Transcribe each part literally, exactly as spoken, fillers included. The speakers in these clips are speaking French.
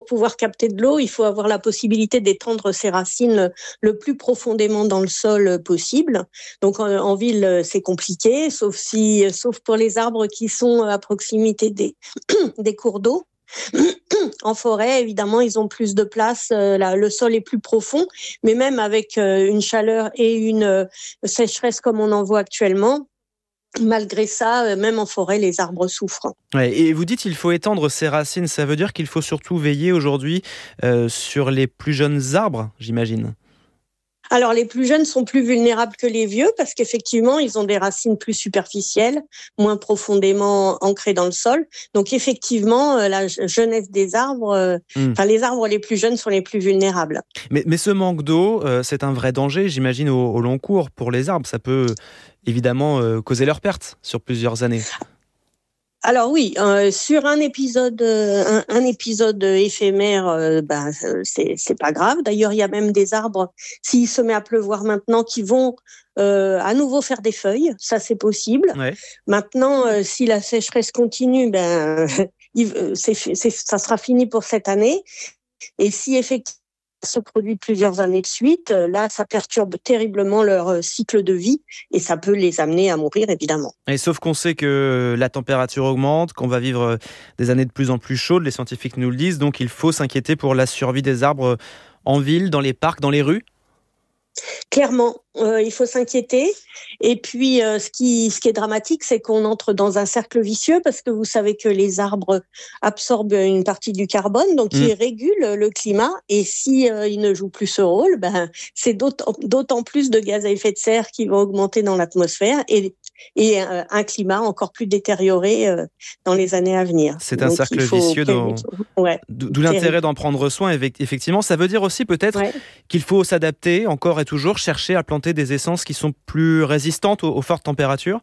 pouvoir capter de l'eau, il faut avoir la possibilité d'étendre ses racines le plus profondément dans le sol possible. Donc en, en ville, c'est compliqué, sauf si, sauf pour les arbres qui sont à proximité des, des cours d'eau. En forêt, évidemment, ils ont plus de place, euh, là, le sol est plus profond, mais même avec euh, une chaleur et une euh, sécheresse comme on en voit actuellement, malgré ça, euh, même en forêt, les arbres souffrent. Ouais, et vous dites qu'il faut étendre ses racines, ça veut dire qu'il faut surtout veiller aujourd'hui euh, sur les plus jeunes arbres, j'imagine. Alors, les plus jeunes sont plus vulnérables que les vieux parce qu'effectivement, ils ont des racines plus superficielles, moins profondément ancrées dans le sol. Donc, effectivement, la jeunesse des arbres, euh, mmh. enfin, les arbres les plus jeunes sont les plus vulnérables. Mais, mais ce manque d'eau, euh, c'est un vrai danger, j'imagine, au, au long cours pour les arbres. Ça peut évidemment euh, causer leur perte sur plusieurs années. Alors oui, euh, sur un épisode, euh, un, un épisode éphémère, euh, ben c'est c'est pas grave. D'ailleurs, il y a même des arbres, s'il se met à pleuvoir maintenant, qui vont euh, à nouveau faire des feuilles. Ça, c'est possible. Ouais. Maintenant, euh, si la sécheresse continue, ben il, c'est, c'est, ça sera fini pour cette année. Et si effectivement se produit plusieurs années de suite, là, ça perturbe terriblement leur cycle de vie et ça peut les amener à mourir, évidemment. Et sauf qu'on sait que la température augmente, qu'on va vivre des années de plus en plus chaudes, les scientifiques nous le disent, donc il faut s'inquiéter pour la survie des arbres en ville, dans les parcs, dans les rues. Clairement, euh, il faut s'inquiéter. Et puis, euh, ce qui, ce qui est dramatique, c'est qu'on entre dans un cercle vicieux parce que vous savez que les arbres absorbent une partie du carbone, donc mmh. ils régulent le climat. Et si euh, ils ne jouent plus ce rôle, ben c'est d'autant, d'autant plus de gaz à effet de serre qui vont augmenter dans l'atmosphère et et euh, un climat encore plus détérioré euh, dans les années à venir. C'est un donc, cercle vicieux, dont... ouais, d'où l'intérêt d'en prendre soin. Effectivement, ça veut dire aussi peut-être ouais. qu'il faut s'adapter encore et toujours, chercher à planter des essences qui sont plus résistantes aux, aux fortes températures.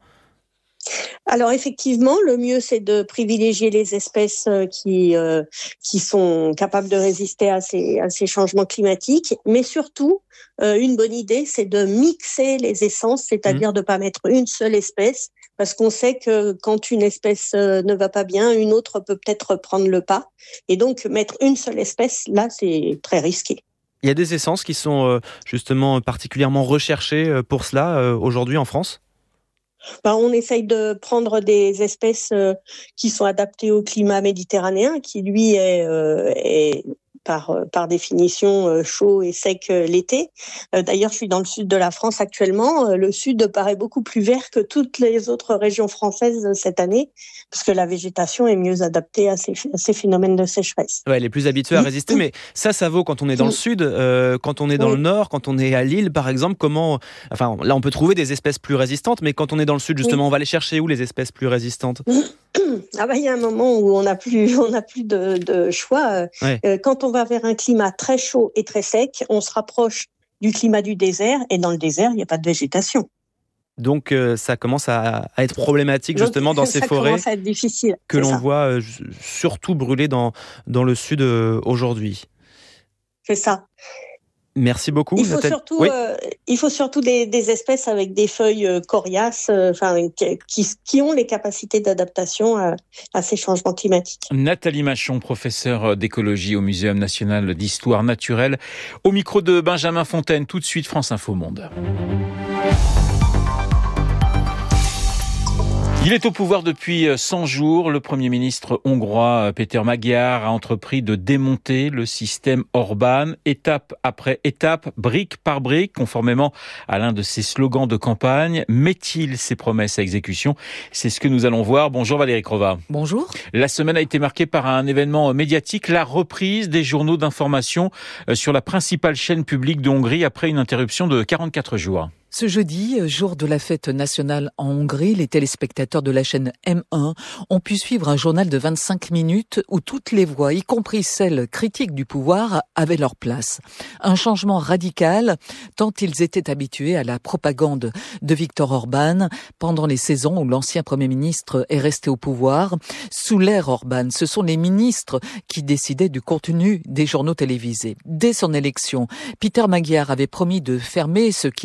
Alors effectivement, le mieux c'est de privilégier les espèces qui euh, qui sont capables de résister à ces à ces changements climatiques, mais surtout euh, une bonne idée c'est de mixer les essences, c'est-à-dire mmh. de pas mettre une seule espèce, parce qu'on sait que quand une espèce ne va pas bien, une autre peut peut-être prendre le pas, et donc mettre une seule espèce là c'est très risqué. Il y a des essences qui sont justement particulièrement recherchées pour cela aujourd'hui en France ? Ben, on essaye de prendre des espèces euh, qui sont adaptées au climat méditerranéen, qui lui est, euh, est par, par définition euh, chaud et sec euh, l'été. Euh, d'ailleurs, je suis dans le sud de la France actuellement. Euh, le sud paraît beaucoup plus vert que toutes les autres régions françaises cette année, parce que la végétation est mieux adaptée à ces, à ces phénomènes de sécheresse. Ouais, elle est plus habituée à résister, mais ça, ça vaut quand on est dans le sud, euh, quand on est dans oui. le nord, quand on est à Lille, par exemple. Comment, enfin, là, on peut trouver des espèces plus résistantes, mais quand on est dans le sud, justement, oui. on va les chercher où les espèces plus résistantes ? Ah bah, il y a un moment où on n'a plus, on n'a plus de, de choix. Ouais. Euh, quand on va vers un climat très chaud et très sec, on se rapproche du climat du désert, et dans le désert, il n'y a pas de végétation. Donc euh, ça commence à, à être problématique justement Donc, dans ces ça forêts commence à être difficile, que l'on ça. voit euh, surtout brûler dans, dans le sud euh, aujourd'hui. C'est ça. Merci beaucoup. Il faut Nathalie. surtout, oui. euh, il faut surtout des, des espèces avec des feuilles euh, coriaces, euh, enfin, qui, qui ont les capacités d'adaptation à, à ces changements climatiques. Nathalie Machon, professeure d'écologie au Muséum national d'histoire naturelle, au micro de Benjamin Fontaine. Tout de suite, France Info Monde. Il est au pouvoir depuis cent jours. Le Premier ministre hongrois Péter Magyar a entrepris de démonter le système Orbán, étape après étape, brique par brique, conformément à l'un de ses slogans de campagne. Met-il ses promesses à exécution ? C'est ce que nous allons voir. Bonjour Valérie Crova. Bonjour. La semaine a été marquée par un événement médiatique, la reprise des journaux d'information sur la principale chaîne publique de Hongrie après une interruption de quarante-quatre jours. Ce jeudi, jour de la fête nationale en Hongrie, les téléspectateurs de la chaîne M un ont pu suivre un journal de vingt-cinq minutes où toutes les voix, y compris celles critiques du pouvoir, avaient leur place. Un changement radical, tant ils étaient habitués à la propagande de Viktor Orbán pendant les saisons où l'ancien Premier ministre est resté au pouvoir. Sous l'ère Orbán, ce sont les ministres qui décidaient du contenu des journaux télévisés. Dès son élection, Péter Magyar avait promis de fermer ce qu'il avait bâti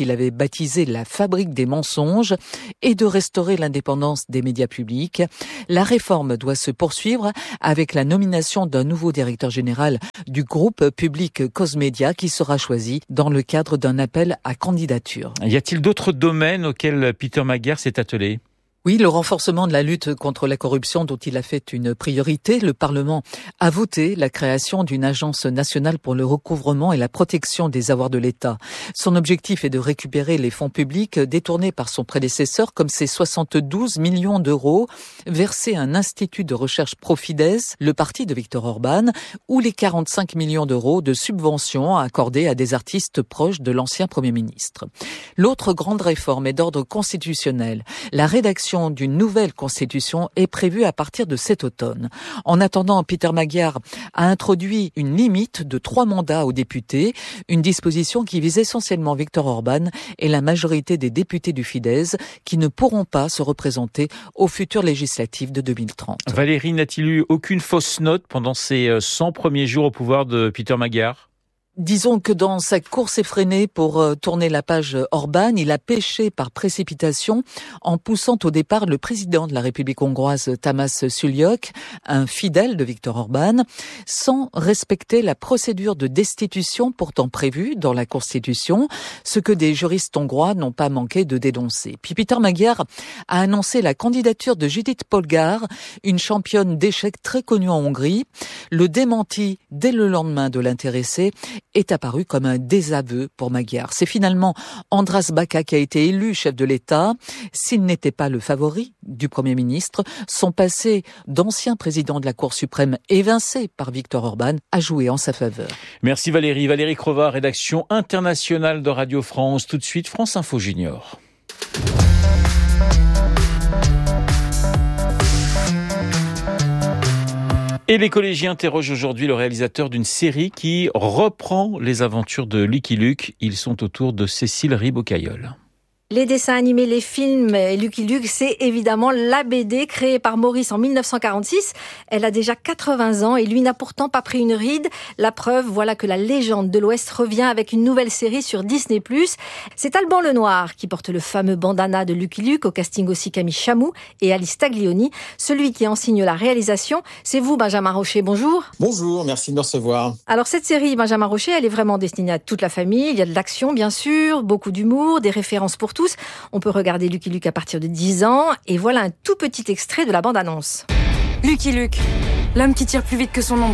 baptisé La Fabrique des mensonges et de restaurer l'indépendance des médias publics. La réforme doit se poursuivre avec la nomination d'un nouveau directeur général du groupe public Cosmedia qui sera choisi dans le cadre d'un appel à candidature. Y a-t-il d'autres domaines auxquels Peter Maguire s'est attelé ? Oui, le renforcement de la lutte contre la corruption dont il a fait une priorité. Le Parlement a voté la création d'une agence nationale pour le recouvrement et la protection des avoirs de l'État. Son objectif est de récupérer les fonds publics détournés par son prédécesseur, comme ces soixante-douze millions d'euros versés à un institut de recherche Profides, le parti de Viktor Orban, ou les quarante-cinq millions d'euros de subventions accordées à des artistes proches de l'ancien Premier ministre. L'autre grande réforme est d'ordre constitutionnel. La rédaction d'une nouvelle constitution est prévue à partir de cet automne. En attendant, Peter Maguire a introduit une limite de trois mandats aux députés, une disposition qui vise essentiellement Viktor Orban et la majorité des députés du Fidesz qui ne pourront pas se représenter aux futures législatives de deux mille trente. Valérie, n'a-t-il eu aucune fausse note pendant ces cent premiers jours au pouvoir de Peter Maguire ? Disons que dans sa course effrénée pour tourner la page Orban, il a péché par précipitation en poussant au départ le président de la République hongroise, Tamás Sullyok, un fidèle de Viktor Orban, sans respecter la procédure de destitution pourtant prévue dans la Constitution, ce que des juristes hongrois n'ont pas manqué de dénoncer. Puis Peter Maguire a annoncé la candidature de Judith Polgár, une championne d'échecs très connue en Hongrie. Le démenti dès le lendemain de l'intéressé est apparu comme un désaveu pour Magyar. C'est finalement András Baka qui a été élu chef de l'État. S'il n'était pas le favori du Premier ministre, son passé d'ancien président de la Cour suprême évincé par Viktor Orban a joué en sa faveur. Merci Valérie. Valérie Crova, rédaction internationale de Radio France. Tout de suite, France Info Junior. Et les collégiens interrogent aujourd'hui le réalisateur d'une série qui reprend les aventures de Lucky Luke. Ils sont autour de Cécile Ribocailleul. Les dessins animés, les films, Lucky Luke, c'est évidemment la B D créée par Maurice en mille neuf cent quarante-six. Elle a déjà quatre-vingts ans et lui n'a pourtant pas pris une ride. La preuve, voilà que la légende de l'Ouest revient avec une nouvelle série sur Disney plus. C'est Alban Lenoir qui porte le fameux bandana de Lucky Luke, au casting aussi Camille Chamou et Alice Taglioni. Celui qui en signe la réalisation, c'est vous, Benjamin Rocher. Bonjour. Bonjour, merci de me recevoir. Alors cette série, Benjamin Rocher, elle est vraiment destinée à toute la famille. Il y a de l'action, bien sûr, beaucoup d'humour, des références pour tous. On peut regarder Lucky Luke à partir de dix ans. Et voilà un tout petit extrait de la bande-annonce. Lucky Luke, l'homme qui tire plus vite que son ombre.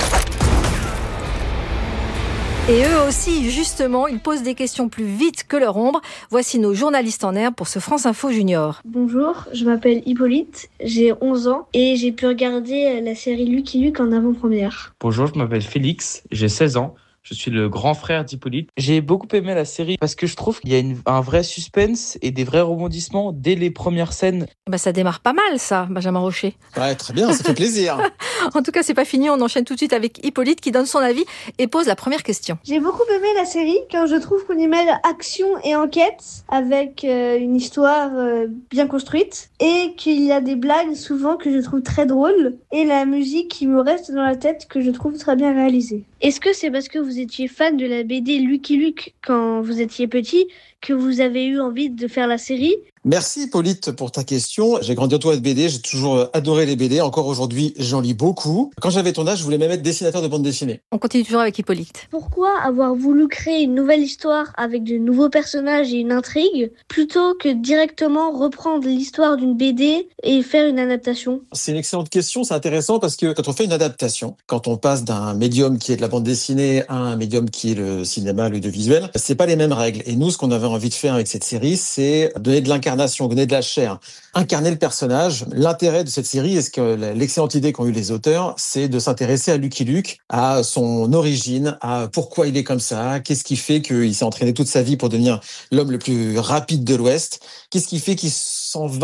Et eux aussi, justement, ils posent des questions plus vite que leur ombre. Voici nos journalistes en herbe pour ce France Info Junior. Bonjour, je m'appelle Hippolyte, j'ai onze ans et j'ai pu regarder la série Lucky Luke en avant-première. Bonjour, je m'appelle Félix, j'ai seize ans. Je suis le grand frère d'Hippolyte. J'ai beaucoup aimé la série parce que je trouve qu'il y a une, un vrai suspense et des vrais rebondissements dès les premières scènes. Bah ça démarre pas mal ça, Benjamin Rocher. Ouais, très bien, ça fait plaisir. En tout cas, c'est pas fini, on enchaîne tout de suite avec Hippolyte qui donne son avis et pose la première question. J'ai beaucoup aimé la série car je trouve qu'on y mêle action et enquête avec euh, une histoire euh, bien construite et qu'il y a des blagues souvent que je trouve très drôles et la musique qui me reste dans la tête que je trouve très bien réalisée. Est-ce que c'est parce que vous étiez fan de la B D Lucky Luke quand vous étiez petit que vous avez eu envie de faire la série ? Merci Hippolyte pour ta question. J'ai grandi autour de B D, j'ai toujours adoré les B D. Encore aujourd'hui, j'en lis beaucoup. Quand j'avais ton âge, je voulais même être dessinateur de bande dessinée. On continue toujours avec Hippolyte. Pourquoi avoir voulu créer une nouvelle histoire avec de nouveaux personnages et une intrigue plutôt que directement reprendre l'histoire d'une B D et faire une adaptation ? C'est une excellente question, c'est intéressant parce que quand on fait une adaptation, quand on passe d'un médium qui est de la bande dessinée à un médium qui est le cinéma, l'audiovisuel, c'est pas les mêmes règles. Et nous, ce qu'on avait envie de faire avec cette série, c'est donner de l'incarnation, donner de la chair, incarner le personnage. L'intérêt de cette série, et ce que l'excellente idée qu'ont eu les auteurs, c'est de s'intéresser à Lucky Luke, à son origine, à pourquoi il est comme ça, qu'est-ce qui fait qu'il s'est entraîné toute sa vie pour devenir l'homme le plus rapide de l'Ouest, qu'est-ce qui fait qu'il s'en va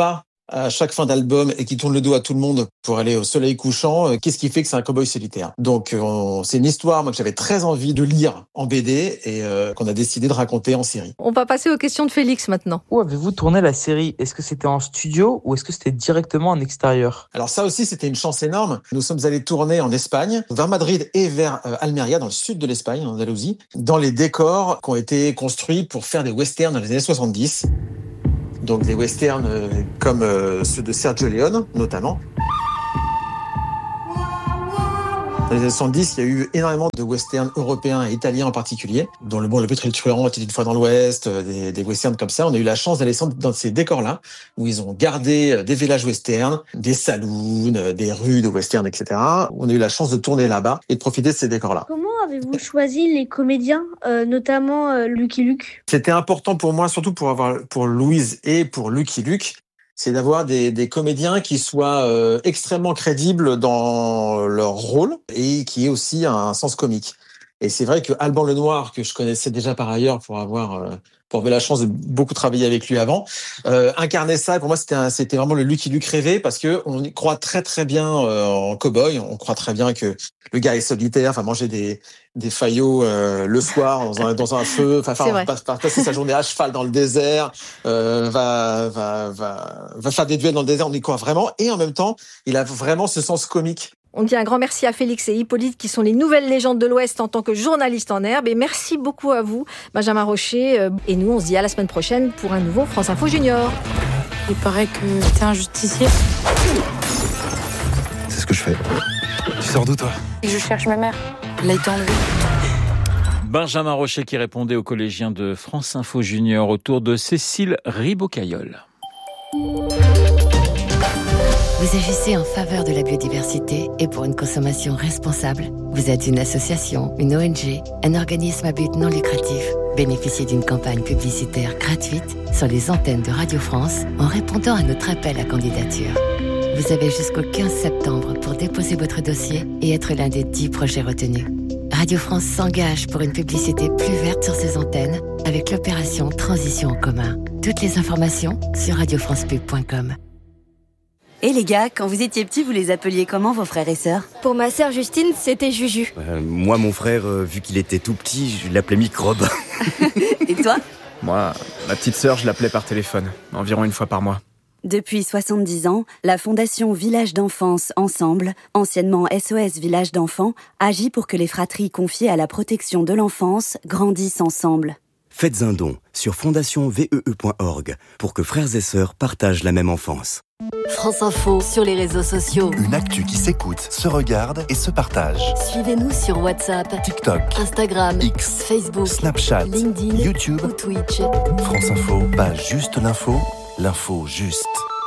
à chaque fin d'album et qui tourne le dos à tout le monde pour aller au soleil couchant, qu'est-ce qui fait que c'est un cow-boy solitaire? Donc on, c'est une histoire moi que j'avais très envie de lire en B D et euh, qu'on a décidé de raconter en série. On va passer aux questions de Félix maintenant. Où avez-vous tourné la série? Est-ce que c'était en studio ou est-ce que c'était directement en extérieur? Alors ça aussi, c'était une chance énorme. Nous sommes allés tourner en Espagne, vers Madrid et vers euh, Almeria, dans le sud de l'Espagne, en Andalousie, dans les décors qui ont été construits pour faire des westerns dans les années soixante-dix. Donc des westerns euh, comme euh, ceux de Sergio Leone, notamment. Dans les années soixante-dix, il y a eu énormément de westerns européens et italiens en particulier, dont le bon, le Pétré le Truand était une fois dans l'Ouest, des, des westerns comme ça. On a eu la chance d'aller dans ces décors-là, où ils ont gardé des villages westerns, des saloons, des rues de westerns, et cetera. On a eu la chance de tourner là-bas et de profiter de ces décors-là. Comment avez-vous choisi les comédiens, euh, notamment euh, Lucky Luke? C'était important pour moi, surtout pour avoir pour Louise et pour Lucky Luke, c'est d'avoir des, des comédiens qui soient euh, extrêmement crédibles dans leur rôle et qui aient aussi un sens comique. Et c'est vrai que Alban Lenoir, que je connaissais déjà par ailleurs pour avoir euh, pour avoir la chance de beaucoup travailler avec lui avant, euh, incarner ça. Pour moi, c'était un, c'était vraiment le Lucky Luke rêvé parce que on y croit très très bien euh, en cow-boy. On croit très bien que le gars est solitaire, enfin manger des des faillots euh, le soir dans un dans un feu, enfin faire passer sa journée à cheval dans le désert, euh, va va va va faire des duels dans le désert. On y croit vraiment et en même temps, il a vraiment ce sens comique. On dit un grand merci à Félix et Hippolyte qui sont les nouvelles légendes de l'Ouest en tant que journalistes en herbe. Et merci beaucoup à vous, Benjamin Rocher. Et nous, on se dit à la semaine prochaine pour un nouveau France Info Junior. Il paraît que t'es un justicier. C'est ce que je fais. Tu sors d'où, toi? Je cherche ma mère. Elle a été enlevée. Benjamin Rocher qui répondait aux collégiens de France Info Junior autour de Cécile Ribocaillol. Vous agissez en faveur de la biodiversité et pour une consommation responsable. Vous êtes une association, une O N G, un organisme à but non lucratif. Bénéficiez d'une campagne publicitaire gratuite sur les antennes de Radio France en répondant à notre appel à candidature. Vous avez jusqu'au quinze septembre pour déposer votre dossier et être l'un des dix projets retenus. Radio France s'engage pour une publicité plus verte sur ses antennes avec l'opération Transition en commun. Toutes les informations sur radio france pub point com. Et les gars, quand vous étiez petits, vous les appeliez comment vos frères et sœurs? Pour ma sœur Justine, c'était Juju. Euh, moi, mon frère, euh, vu qu'il était tout petit, je l'appelais Microbe. Et toi? Moi, ma petite sœur, je l'appelais par téléphone, environ une fois par mois. Depuis soixante-dix ans, la Fondation Village d'Enfance Ensemble, anciennement S O S Village d'Enfants, agit pour que les fratries confiées à la protection de l'enfance grandissent ensemble. Faites un don sur fondation vee point org pour que frères et sœurs partagent la même enfance. France Info sur les réseaux sociaux. Une actu qui s'écoute, se regarde et se partage. Suivez-nous sur WhatsApp, TikTok, Instagram, X, Facebook, Snapchat, LinkedIn, YouTube ou Twitch. France Info, pas juste l'info, l'info juste.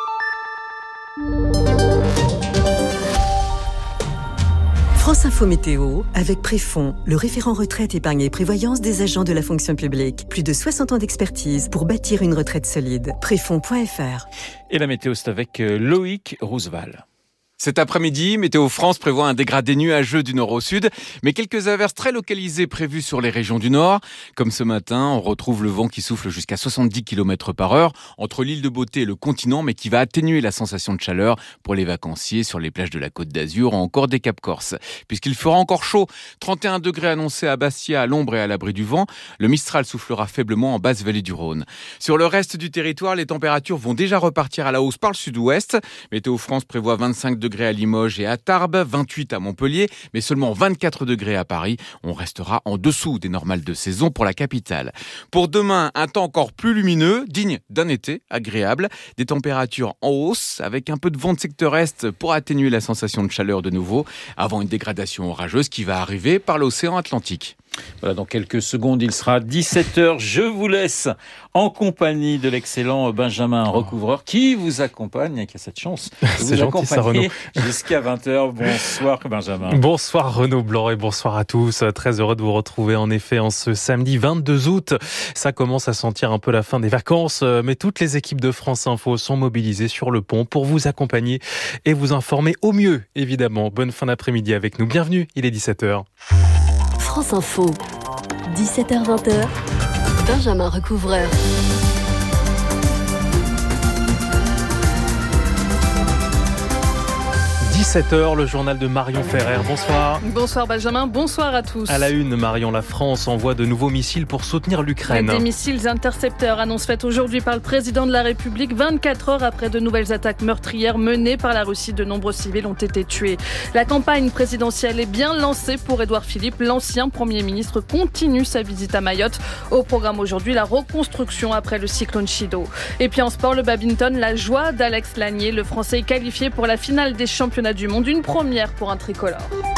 France Info Météo, avec Préfond, le référent retraite, épargne et prévoyance des agents de la fonction publique. Plus de soixante ans d'expertise pour bâtir une retraite solide. Préfond point f r. Et la météo, c'est avec Loïc Roosevelt. Cet après-midi, Météo France prévoit un dégradé nuageux du nord au sud, mais quelques averses très localisées prévues sur les régions du nord. Comme ce matin, on retrouve le vent qui souffle jusqu'à soixante-dix kilomètres par heure entre l'île de Beauté et le continent, mais qui va atténuer la sensation de chaleur pour les vacanciers sur les plages de la Côte d'Azur ou encore des Cap Corse. Puisqu'il fera encore chaud, trente et un degrés annoncés à Bastia, à l'ombre et à l'abri du vent, le Mistral soufflera faiblement en basse vallée du Rhône. Sur le reste du territoire, les températures vont déjà repartir à la hausse par le sud-ouest. Météo France prévoit vingt-cinq degrés à Limoges et à Tarbes, vingt-huit à Montpellier, mais seulement vingt-quatre degrés à Paris. On restera en dessous des normales de saison pour la capitale. Pour demain, un temps encore plus lumineux, digne d'un été agréable. Des températures en hausse, avec un peu de vent de secteur est pour atténuer la sensation de chaleur de nouveau, avant une dégradation orageuse qui va arriver par l'océan Atlantique. Voilà, dans quelques secondes, il sera dix-sept heures. Je vous laisse en compagnie de l'excellent Benjamin Recouvreur qui vous accompagne et qui a cette chance de vous accompagner jusqu'à vingt heures. Bonsoir Benjamin. Bonsoir Renaud Blanc et bonsoir à tous. Très heureux de vous retrouver en effet en ce samedi vingt-deux août. Ça commence à sentir un peu la fin des vacances, mais toutes les équipes de France Info sont mobilisées sur le pont pour vous accompagner et vous informer au mieux, évidemment. Bonne fin d'après-midi avec nous. Bienvenue, il est dix-sept heures. France Info, dix-sept heures vingt, Benjamin Recouvreur. dix-sept heures, le journal de Marion Ferrer. Bonsoir. Bonsoir Benjamin, bonsoir à tous. À la une, Marion, la France envoie de nouveaux missiles pour soutenir l'Ukraine. Des missiles intercepteurs, annonce faite aujourd'hui par le président de la République. vingt-quatre heures après de nouvelles attaques meurtrières menées par la Russie, de nombreux civils ont été tués. La campagne présidentielle est bien lancée pour Édouard Philippe. L'ancien Premier ministre continue sa visite à Mayotte. Au programme aujourd'hui, la reconstruction après le cyclone Chido. Et puis en sport, le badminton, la joie d'Alex Lanier. Le Français est qualifié pour la finale des championnats du monde, une première pour un tricolore.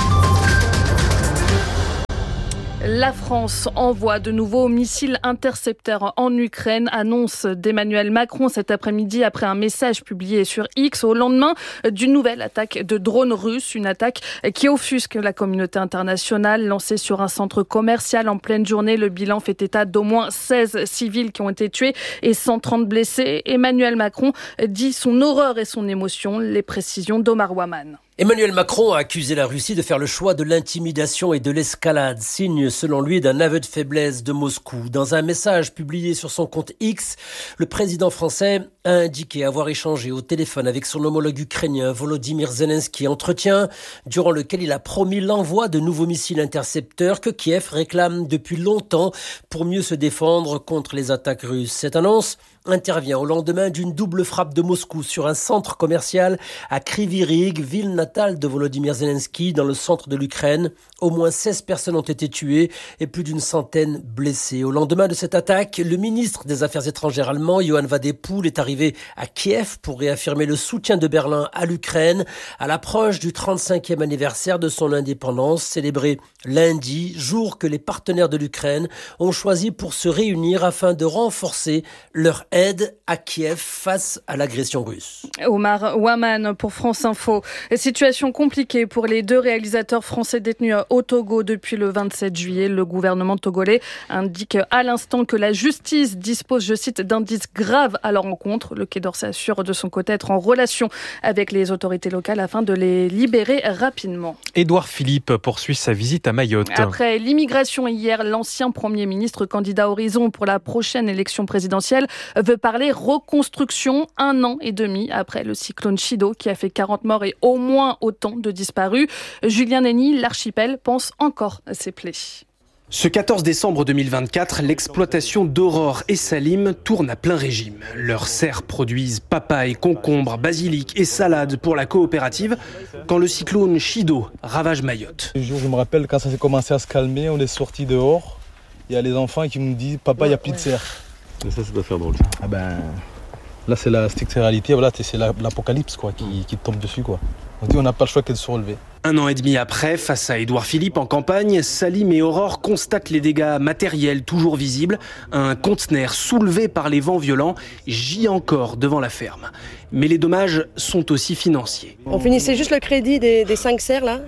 La France envoie de nouveaux missiles intercepteurs en Ukraine, annonce d'Emmanuel Macron cet après-midi après un message publié sur X au lendemain d'une nouvelle attaque de drones russes, une attaque qui offusque la communauté internationale, lancée sur un centre commercial en pleine journée. Le bilan fait état d'au moins seize civils qui ont été tués et cent trente blessés. Emmanuel Macron dit son horreur et son émotion, les précisions d'Omar Waman. Emmanuel Macron a accusé la Russie de faire le choix de l'intimidation et de l'escalade, signe selon lui d'un aveu de faiblesse de Moscou. Dans un message publié sur son compte X, le président français a indiqué avoir échangé au téléphone avec son homologue ukrainien Volodymyr Zelensky, entretien durant lequel il a promis l'envoi de nouveaux missiles intercepteurs que Kiev réclame depuis longtemps pour mieux se défendre contre les attaques russes. Cette annonce intervient au lendemain d'une double frappe de Moscou sur un centre commercial à Kryvyi Rih, ville natale de Volodymyr Zelensky, dans le centre de l'Ukraine. Au moins seize personnes ont été tuées et plus d'une centaine blessées. Au lendemain de cette attaque, le ministre des Affaires étrangères allemand, Johann Wadepool, est arrivé à Kiev pour réaffirmer le soutien de Berlin à l'Ukraine à l'approche du trente-cinquième anniversaire de son indépendance, célébré lundi, jour que les partenaires de l'Ukraine ont choisi pour se réunir afin de renforcer leur aide à Kiev face à l'agression russe. Omar Waman pour France Info. Situation compliquée pour les deux réalisateurs français détenus au Togo depuis le vingt-sept juillet. Le gouvernement togolais indique à l'instant que la justice dispose, je cite, d'indices graves à leur encontre. Le Quai d'Orsay assure de son côté être en relation avec les autorités locales afin de les libérer rapidement. Édouard Philippe poursuit sa visite à Mayotte. Après l'immigration hier, l'ancien Premier ministre candidat Horizon pour la prochaine élection présidentielle veut parler reconstruction un an et demi après le cyclone Chido qui a fait quarante morts et au moins autant de disparus. Julien Nenny, l'archipel, pense encore à ses plaies. Ce quatorze décembre deux mille vingt-quatre, l'exploitation d'Aurore et Salim tourne à plein régime. Leurs serres produisent papaye, concombres, basilic et salade pour la coopérative quand le cyclone Chido ravage Mayotte. Le jour, je me rappelle, quand ça s'est commencé à se calmer, on est sortis dehors. Il y a les enfants qui nous disent « Papa, il n'y a plus de serre ». Et ça, ça doit faire drôle. Ah ben, là, c'est la stricte réalité, voilà, c'est l'apocalypse quoi, qui, qui tombe dessus. Quoi. On dit on n'a pas le choix que de se relever. Un an et demi après, face à Édouard Philippe en campagne, Salim et Aurore constatent les dégâts matériels toujours visibles. Un conteneur soulevé par les vents violents gît encore devant la ferme. Mais les dommages sont aussi financiers. On finissait juste le crédit des, des cinq serres là,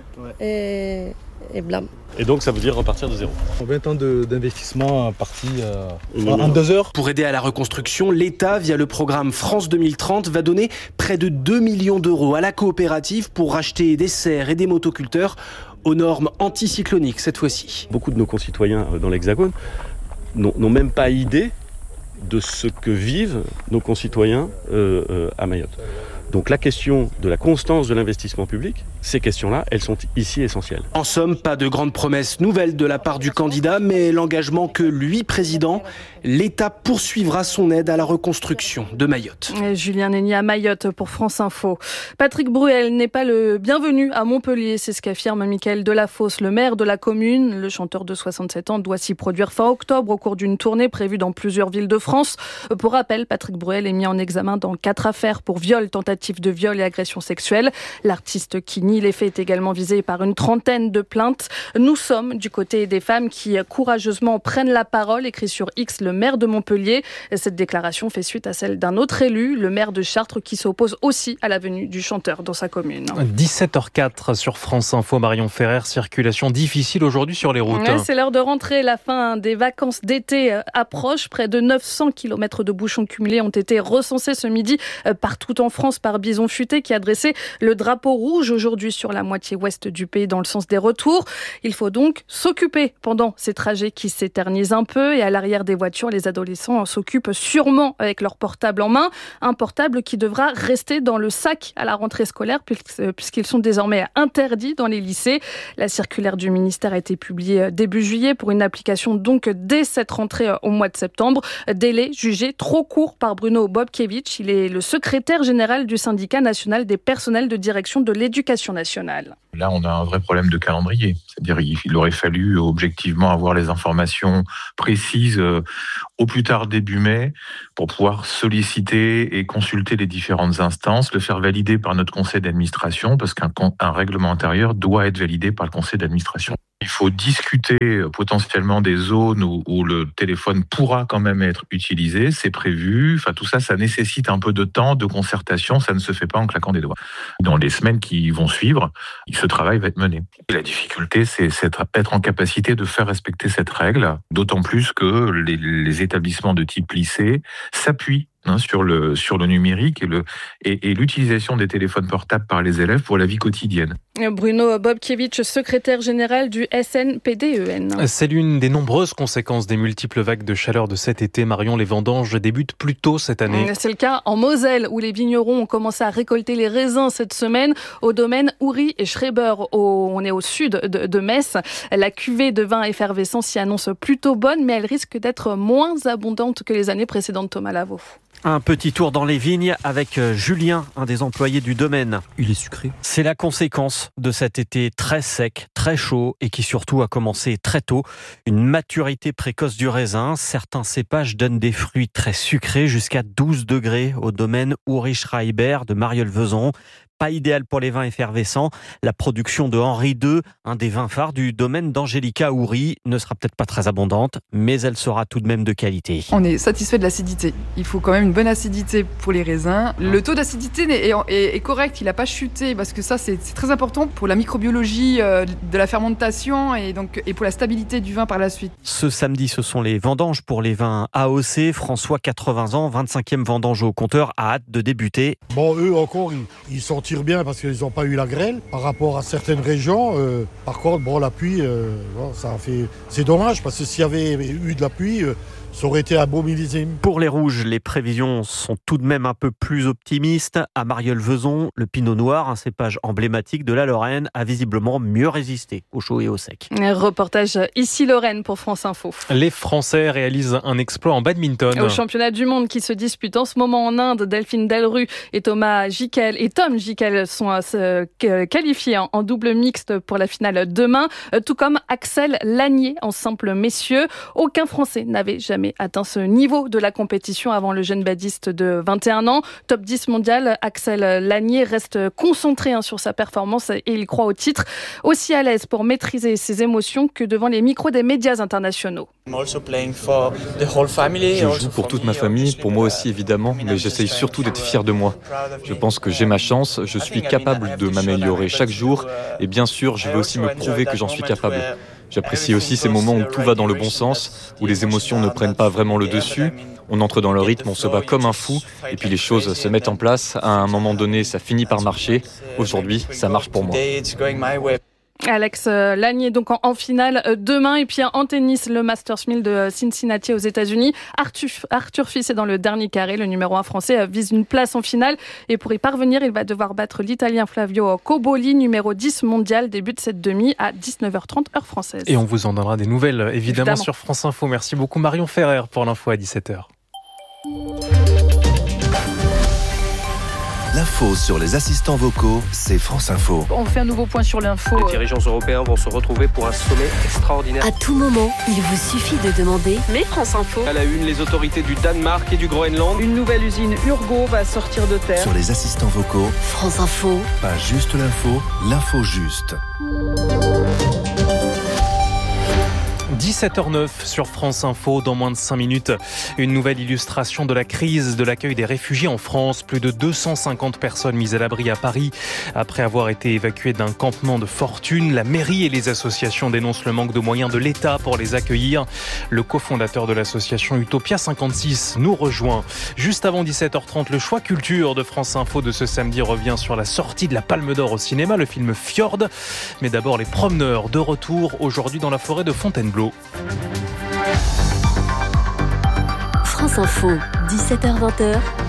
et, et blâme. Et donc ça veut dire repartir de zéro. vingt ans d'investissement parti euh, en, en deux heures. Pour aider à la reconstruction, l'État, via le programme France deux mille trente, va donner près de deux millions d'euros à la coopérative pour racheter des serres et des motoculteurs aux normes anticycloniques cette fois-ci. Beaucoup de nos concitoyens dans l'Hexagone n'ont même pas idée de ce que vivent nos concitoyens euh, euh, à Mayotte. Donc la question de la constance de l'investissement public, ces questions-là, elles sont ici essentielles. En somme, pas de grandes promesses nouvelles de la part du candidat, mais l'engagement que lui, président, l'État poursuivra son aide à la reconstruction de Mayotte. Et Julien Nenny à Mayotte pour France Info. Patrick Bruel n'est pas le bienvenu à Montpellier, c'est ce qu'affirme Michael Delafosse, le maire de la commune. Le chanteur de soixante-sept ans doit s'y produire fin octobre au cours d'une tournée prévue dans plusieurs villes de France. Pour rappel, Patrick Bruel est mis en examen dans quatre affaires pour viol, tentative de viol et agression sexuelle. L'artiste qui nie les faits est également visé par une trentaine de plaintes. Nous sommes du côté des femmes qui courageusement prennent la parole, écrit sur X le maire de Montpellier. Cette déclaration fait suite à celle d'un autre élu, le maire de Chartres, qui s'oppose aussi à la venue du chanteur dans sa commune. dix-sept heures quatre sur France Info, Marion Ferrer, circulation difficile aujourd'hui sur les routes. Ouais, c'est l'heure de rentrer, la fin des vacances d'été approche. Près de neuf cents kilomètres de bouchons cumulés ont été recensés ce midi partout en France par par Bison Futé qui a dressé le drapeau rouge aujourd'hui sur la moitié ouest du pays dans le sens des retours. Il faut donc s'occuper pendant ces trajets qui s'éternisent un peu et à l'arrière des voitures, les adolescents s'occupent sûrement avec leur portable en main. Un portable qui devra rester dans le sac à la rentrée scolaire puisqu'ils sont désormais interdits dans les lycées. La circulaire du ministère a été publiée début juillet pour une application donc dès cette rentrée au mois de septembre. Délai jugé trop court par Bruno Bobkiewicz. Il est le secrétaire général du syndicat national des personnels de direction de l'éducation nationale. Là, on a un vrai problème de calendrier. C'est-à-dire il aurait fallu objectivement avoir les informations précises euh, au plus tard début mai pour pouvoir solliciter et consulter les différentes instances, le faire valider par notre conseil d'administration parce qu'un un règlement intérieur doit être validé par le conseil d'administration. Il faut discuter potentiellement des zones où, où le téléphone pourra quand même être utilisé, c'est prévu. Enfin, tout ça, ça nécessite un peu de temps, de concertation. Ça ne se fait pas en claquant des doigts. Dans les semaines qui vont suivre, ce travail va être mené. Et la difficulté, c'est, c'est être en capacité de faire respecter cette règle, d'autant plus que les, les établissements de type lycée s'appuient Hein, sur le sur le numérique et le et, et l'utilisation des téléphones portables par les élèves pour la vie quotidienne. Bruno Bobkiewicz, secrétaire général du S N P D E N. C'est l'une des nombreuses conséquences des multiples vagues de chaleur de cet été. Marion, les vendanges débutent plus tôt cette année. C'est le cas en Moselle où les vignerons ont commencé à récolter les raisins cette semaine au domaine Houry et Schreiber. Au, on est au sud de, de Metz. La cuvée de vin effervescent s'y annonce plutôt bonne, mais elle risque d'être moins abondante que les années précédentes. Thomas Lavaux. Un petit tour dans les vignes avec Julien, un des employés du domaine. Il est sucré. C'est la conséquence de cet été très sec, très chaud et qui surtout a commencé très tôt. Une maturité précoce du raisin. Certains cépages donnent des fruits très sucrés jusqu'à douze degrés au domaine Houry Schreiber de Marieulles-Vezon. Pas idéal pour les vins effervescents. La production de Henri deux, un des vins phares du domaine d'Angélica Houry, ne sera peut-être pas très abondante, mais elle sera tout de même de qualité. On est satisfait de l'acidité. Il faut quand même une bonne acidité pour les raisins. Le taux d'acidité est, est, est correct, il n'a pas chuté, parce que ça c'est, c'est très important pour la microbiologie de la fermentation et, donc, et pour la stabilité du vin par la suite. Ce samedi, ce sont les vendanges pour les vins A O C. François, quatre-vingts ans, vingt-cinquième vendange au compteur, a hâte de débuter. Bon, eux encore, ils, ils sont bien parce qu'ils n'ont pas eu la grêle par rapport à certaines régions. Euh, par contre, bon, la pluie, euh, bon, ça a fait... c'est dommage parce que s'il y avait eu de la pluie, euh, ça aurait été un beau millésime. Pour les rouges, les prévisions sont tout de même un peu plus optimistes. À Marieulles-Vezon, le pinot noir, un cépage emblématique de la Lorraine, a visiblement mieux résisté au chaud et au sec. Un reportage ici Lorraine pour France Info. Les Français réalisent un exploit en badminton. Au championnat du monde qui se dispute en ce moment en Inde, Delphine Delru et Thomas Gickel et Tom Gickel sont euh, qualifiés en, en double mixte pour la finale demain, euh, tout comme Axel Lanier en simple messieurs. Aucun Français n'avait jamais atteint ce niveau de la compétition avant le jeune badiste de vingt et un ans. Top dix mondial, Axel Lanier reste concentré hein, sur sa performance et il croit au titre, aussi à l'aise pour maîtriser ses émotions que devant les micros des médias internationaux. Je joue pour toute ma famille, pour moi aussi évidemment, mais j'essaye surtout d'être fier de moi. Je pense que j'ai ma chance, je suis capable de m'améliorer chaque jour et bien sûr, je veux aussi me prouver que j'en suis capable. J'apprécie aussi ces moments où tout va dans le bon sens, où les émotions ne prennent pas vraiment le dessus. On entre dans le rythme, on se bat comme un fou et puis les choses se mettent en place. À un moment donné, ça finit par marcher. Aujourd'hui, ça marche pour moi. Alex Lanier donc en, en finale demain et puis en tennis le Masters mille de Cincinnati aux États-Unis. Arthur, Arthur Fils est dans le dernier carré, le numéro un français vise une place en finale et pour y parvenir il va devoir battre l'Italien Flavio Cobolli, numéro dix mondial. Débute cette demi à dix-neuf heures trente heure française. Et on vous en donnera des nouvelles évidemment, évidemment. sur France Info. Merci beaucoup Marion Ferrer pour l'info à dix-sept heures. L'info sur les assistants vocaux, c'est France Info. On fait un nouveau point sur l'info. Les dirigeants européens vont se retrouver pour un sommet extraordinaire. À tout moment, il vous suffit de demander « Mais France Info ». À la une, les autorités du Danemark et du Groenland. Une nouvelle usine Urgo va sortir de terre. Sur les assistants vocaux, France Info. Pas juste l'info, l'info juste. dix-sept heures neuf sur France Info. Dans moins de cinq minutes, une nouvelle illustration de la crise de l'accueil des réfugiés en France. Plus de deux cent cinquante personnes mises à l'abri à Paris après avoir été évacuées d'un campement de fortune. La mairie et les associations dénoncent le manque de moyens de l'État pour les accueillir. Le cofondateur de l'association Utopia cinquante-six nous rejoint. Juste avant dix-sept heures trente, le choix culture de France Info de ce samedi revient sur la sortie de la Palme d'Or au cinéma, le film Fjord. Mais d'abord, les promeneurs de retour aujourd'hui dans la forêt de Fontainebleau. France Info, dix-sept heures vingt.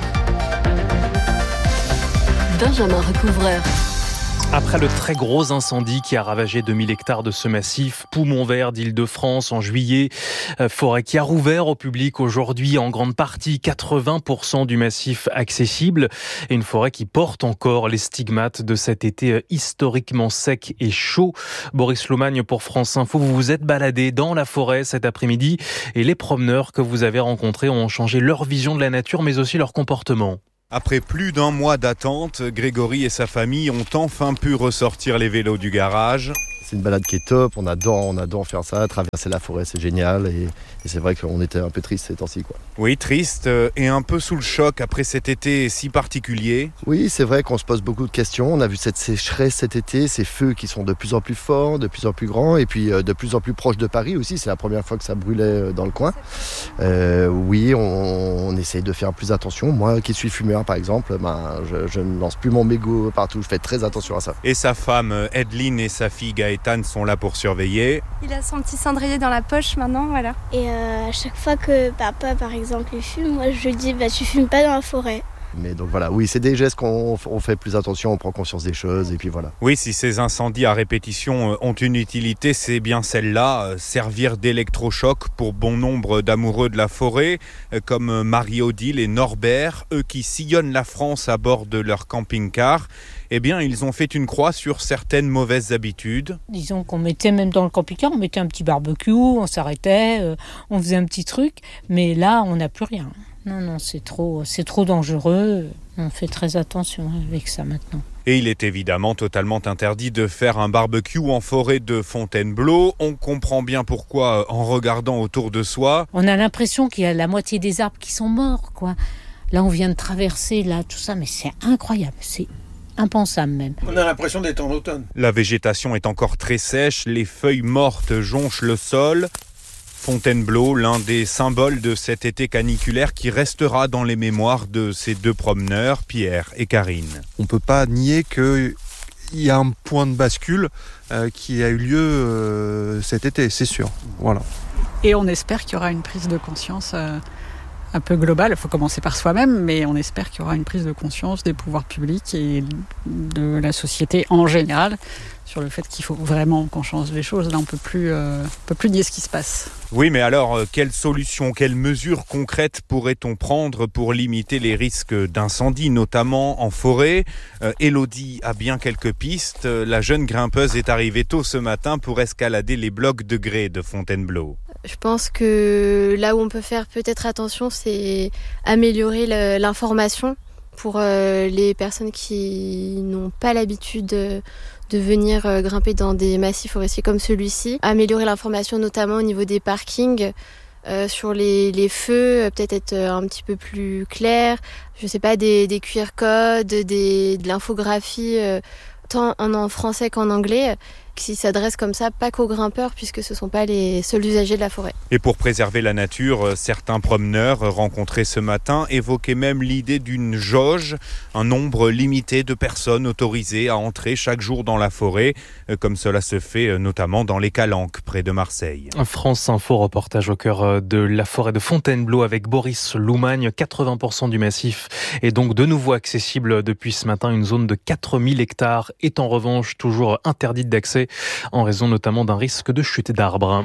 Benjamin Recouvreur. Après le très gros incendie qui a ravagé deux mille hectares de ce massif, poumon vert d'Île-de-France en juillet, forêt qui a rouvert au public aujourd'hui en grande partie, quatre-vingts pour cent du massif accessible, et une forêt qui porte encore les stigmates de cet été historiquement sec et chaud. Boris Loumagne pour France Info, vous vous êtes baladé dans la forêt cet après-midi et les promeneurs que vous avez rencontrés ont changé leur vision de la nature mais aussi leur comportement. Après plus d'un mois d'attente, Grégory et sa famille ont enfin pu ressortir les vélos du garage. C'est une balade qui est top, on adore, on adore faire ça, traverser la forêt, c'est génial. Et, et c'est vrai qu'on était un peu triste ces temps-ci, quoi. Oui, triste et un peu sous le choc après cet été si particulier. Oui, c'est vrai qu'on se pose beaucoup de questions. On a vu cette sécheresse cet été, ces feux qui sont de plus en plus forts, de plus en plus grands, et puis de plus en plus proches de Paris aussi. C'est la première fois que ça brûlait dans le coin. Euh, oui, on, on essaye de faire plus attention. Moi qui suis fumeur, par exemple, ben, je, je ne lance plus mon mégot partout. Je fais très attention à ça. Et sa femme, Edelyne, et sa fille Gaëtane sont là pour surveiller. Il a son petit cendrier dans la poche maintenant, voilà. Et euh, à chaque fois que papa, par exemple, il fume, moi je lui dis bah, tu fumes pas dans la forêt. Mais donc voilà, oui, c'est des gestes qu'on on fait plus attention, on prend conscience des choses et puis voilà. Oui, si ces incendies à répétition ont une utilité, c'est bien celle-là, servir d'électrochoc pour bon nombre d'amoureux de la forêt, comme Marie-Odile et Norbert, eux qui sillonnent la France à bord de leur camping-car. Eh bien, ils ont fait une croix sur certaines mauvaises habitudes. Disons qu'on mettait même dans le camping-car, on mettait un petit barbecue, on s'arrêtait, euh, on faisait un petit truc, mais là, on n'a plus rien. Non, non, c'est trop, c'est trop dangereux. On fait très attention avec ça maintenant. Et il est évidemment totalement interdit de faire un barbecue en forêt de Fontainebleau. On comprend bien pourquoi en regardant autour de soi. On a l'impression qu'il y a la moitié des arbres qui sont morts, quoi. Là, on vient de traverser, là, tout ça, mais c'est incroyable, c'est impensable même. On a l'impression d'être en automne. La végétation est encore très sèche, les feuilles mortes jonchent le sol. Fontainebleau, l'un des symboles de cet été caniculaire qui restera dans les mémoires de ces deux promeneurs, Pierre et Karine. On ne peut pas nier qu'il y a un point de bascule euh, qui a eu lieu euh, cet été, c'est sûr. Voilà. Et on espère qu'il y aura une prise de conscience euh, un peu globale. Il faut commencer par soi-même, mais on espère qu'il y aura une prise de conscience des pouvoirs publics et de la société en général sur le fait qu'il faut vraiment qu'on change les choses. Là, on ne peut plus, euh, peut plus nier ce qui se passe. Oui, mais alors, quelles solutions, quelles mesures concrètes pourrait-on prendre pour limiter les risques d'incendie, notamment en forêt ? euh, Élodie a bien quelques pistes. La jeune grimpeuse est arrivée tôt ce matin pour escalader les blocs de grès de Fontainebleau. Je pense que là où on peut faire peut-être attention, c'est améliorer le, l'information pour euh, les personnes qui n'ont pas l'habitude de, de venir euh, grimper dans des massifs forestiers comme celui-ci. Améliorer l'information notamment au niveau des parkings, euh, sur les, les feux, euh, peut-être être un petit peu plus clair. Je sais pas, des, des Q R codes, des, de l'infographie, euh, tant en, en français qu'en anglais, qui s'adresse comme ça pas qu'aux grimpeurs puisque ce ne sont pas les seuls usagers de la forêt. Et pour préserver la nature, certains promeneurs rencontrés ce matin évoquaient même l'idée d'une jauge, un nombre limité de personnes autorisées à entrer chaque jour dans la forêt, comme cela se fait notamment dans les Calanques près de Marseille. France Info, reportage au cœur de la forêt de Fontainebleau avec Boris Loumagne. quatre-vingts pour cent du massif est donc de nouveau accessible depuis ce matin. Une zone de quatre mille hectares est en revanche toujours interdite d'accès en raison notamment d'un risque de chute d'arbres.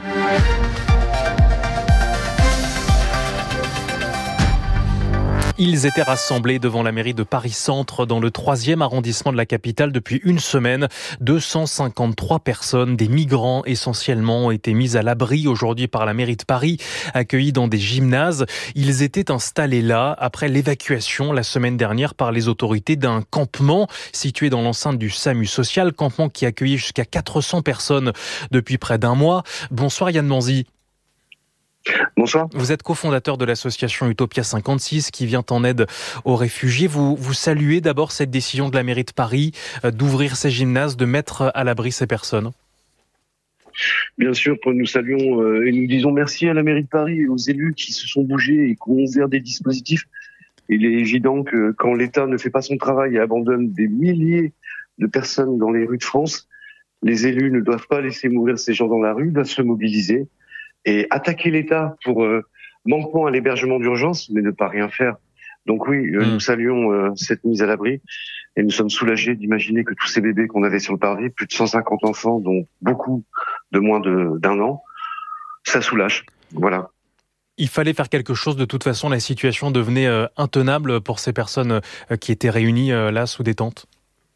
Ils étaient rassemblés devant la mairie de Paris-Centre dans le troisième arrondissement de la capitale depuis une semaine. deux cent cinquante-trois personnes, des migrants essentiellement, ont été mis à l'abri aujourd'hui par la mairie de Paris, accueillis dans des gymnases. Ils étaient installés là après l'évacuation la semaine dernière par les autorités d'un campement situé dans l'enceinte du SAMU social, campement qui accueillait jusqu'à quatre cents personnes depuis près d'un mois. Bonsoir Yann Manzi. Bonsoir. Vous êtes cofondateur de l'association Utopia cinquante-six qui vient en aide aux réfugiés. Vous, vous saluez d'abord cette décision de la mairie de Paris euh, d'ouvrir ces gymnases, de mettre à l'abri ces personnes? Bien sûr, nous saluons euh, et nous disons merci à la mairie de Paris et aux élus qui se sont bougés et qui ont ouvert des dispositifs. Il est évident que quand l'État ne fait pas son travail et abandonne des milliers de personnes dans les rues de France, les élus ne doivent pas laisser mourir ces gens dans la rue, doivent se mobiliser et attaquer l'État pour euh, manquement à l'hébergement d'urgence, mais ne pas rien faire. Donc oui, euh, mmh. nous saluons euh, cette mise à l'abri et nous sommes soulagés d'imaginer que tous ces bébés qu'on avait sur le parvis, plus de cent cinquante enfants, dont beaucoup de moins de, d'un an, ça soulage. Voilà. Il fallait faire quelque chose. De toute façon, la situation devenait euh, intenable pour ces personnes euh, qui étaient réunies euh, là sous des tentes.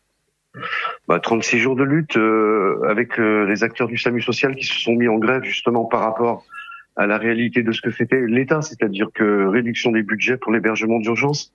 Bah, trente-six jours de lutte euh, avec euh, les acteurs du SAMU social qui se sont mis en grève justement par rapport à la réalité de ce que fêtait l'État, c'est-à-dire que réduction des budgets pour l'hébergement d'urgence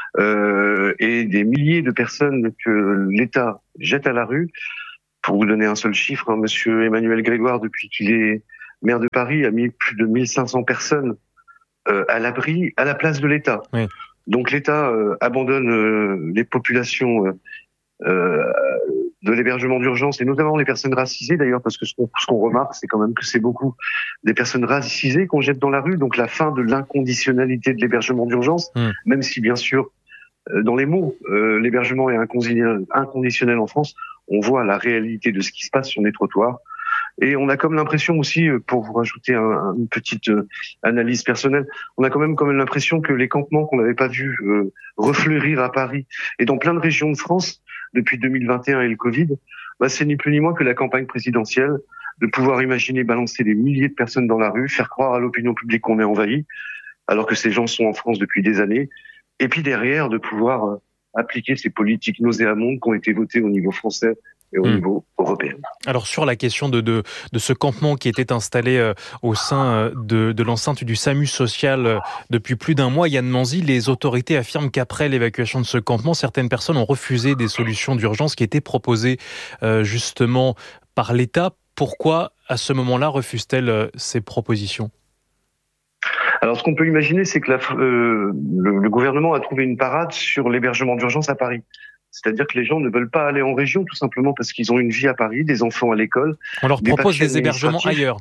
euh, et des milliers de personnes que l'État jette à la rue. Pour vous donner un seul chiffre, hein, Monsieur Emmanuel Grégoire, depuis qu'il est maire de Paris, a mis plus de mille cinq cents personnes euh, à l'abri à la place de l'État. Oui. Donc l'État euh, abandonne euh, les populations euh, euh, de l'hébergement d'urgence et notamment les personnes racisées d'ailleurs, parce que ce qu'on, ce qu'on remarque, c'est quand même que c'est beaucoup des personnes racisées qu'on jette dans la rue. Donc la fin de l'inconditionnalité de l'hébergement d'urgence, mmh. même si bien sûr euh, dans les mots euh, l'hébergement est inconditionnel en France, on voit la réalité de ce qui se passe sur les trottoirs. Et on a comme l'impression aussi, pour vous rajouter un, une petite euh, analyse personnelle, on a quand même, quand même l'impression que les campements qu'on n'avait pas vus euh, refleurir à Paris et dans plein de régions de France depuis deux mille vingt et un et le Covid, bah, c'est ni plus ni moins que la campagne présidentielle de pouvoir imaginer balancer des milliers de personnes dans la rue, faire croire à l'opinion publique qu'on est envahi, alors que ces gens sont en France depuis des années, et puis derrière de pouvoir euh, appliquer ces politiques nauséabondes qui ont été votées au niveau français et au mmh. niveau européen. Alors sur la question de, de, de ce campement qui était installé euh, au sein euh, de, de l'enceinte du SAMU social euh, depuis plus d'un mois, Yann Manzi, les autorités affirment qu'après l'évacuation de ce campement, certaines personnes ont refusé des solutions d'urgence qui étaient proposées euh, justement par l'État. Pourquoi, à ce moment-là, refusent-elles euh, ces propositions ? Alors, ce qu'on peut imaginer, c'est que la, euh, le, le gouvernement a trouvé une parade sur l'hébergement d'urgence à Paris. C'est-à-dire que les gens ne veulent pas aller en région, tout simplement parce qu'ils ont une vie à Paris, des enfants à l'école. On leur des propose des hébergements ailleurs.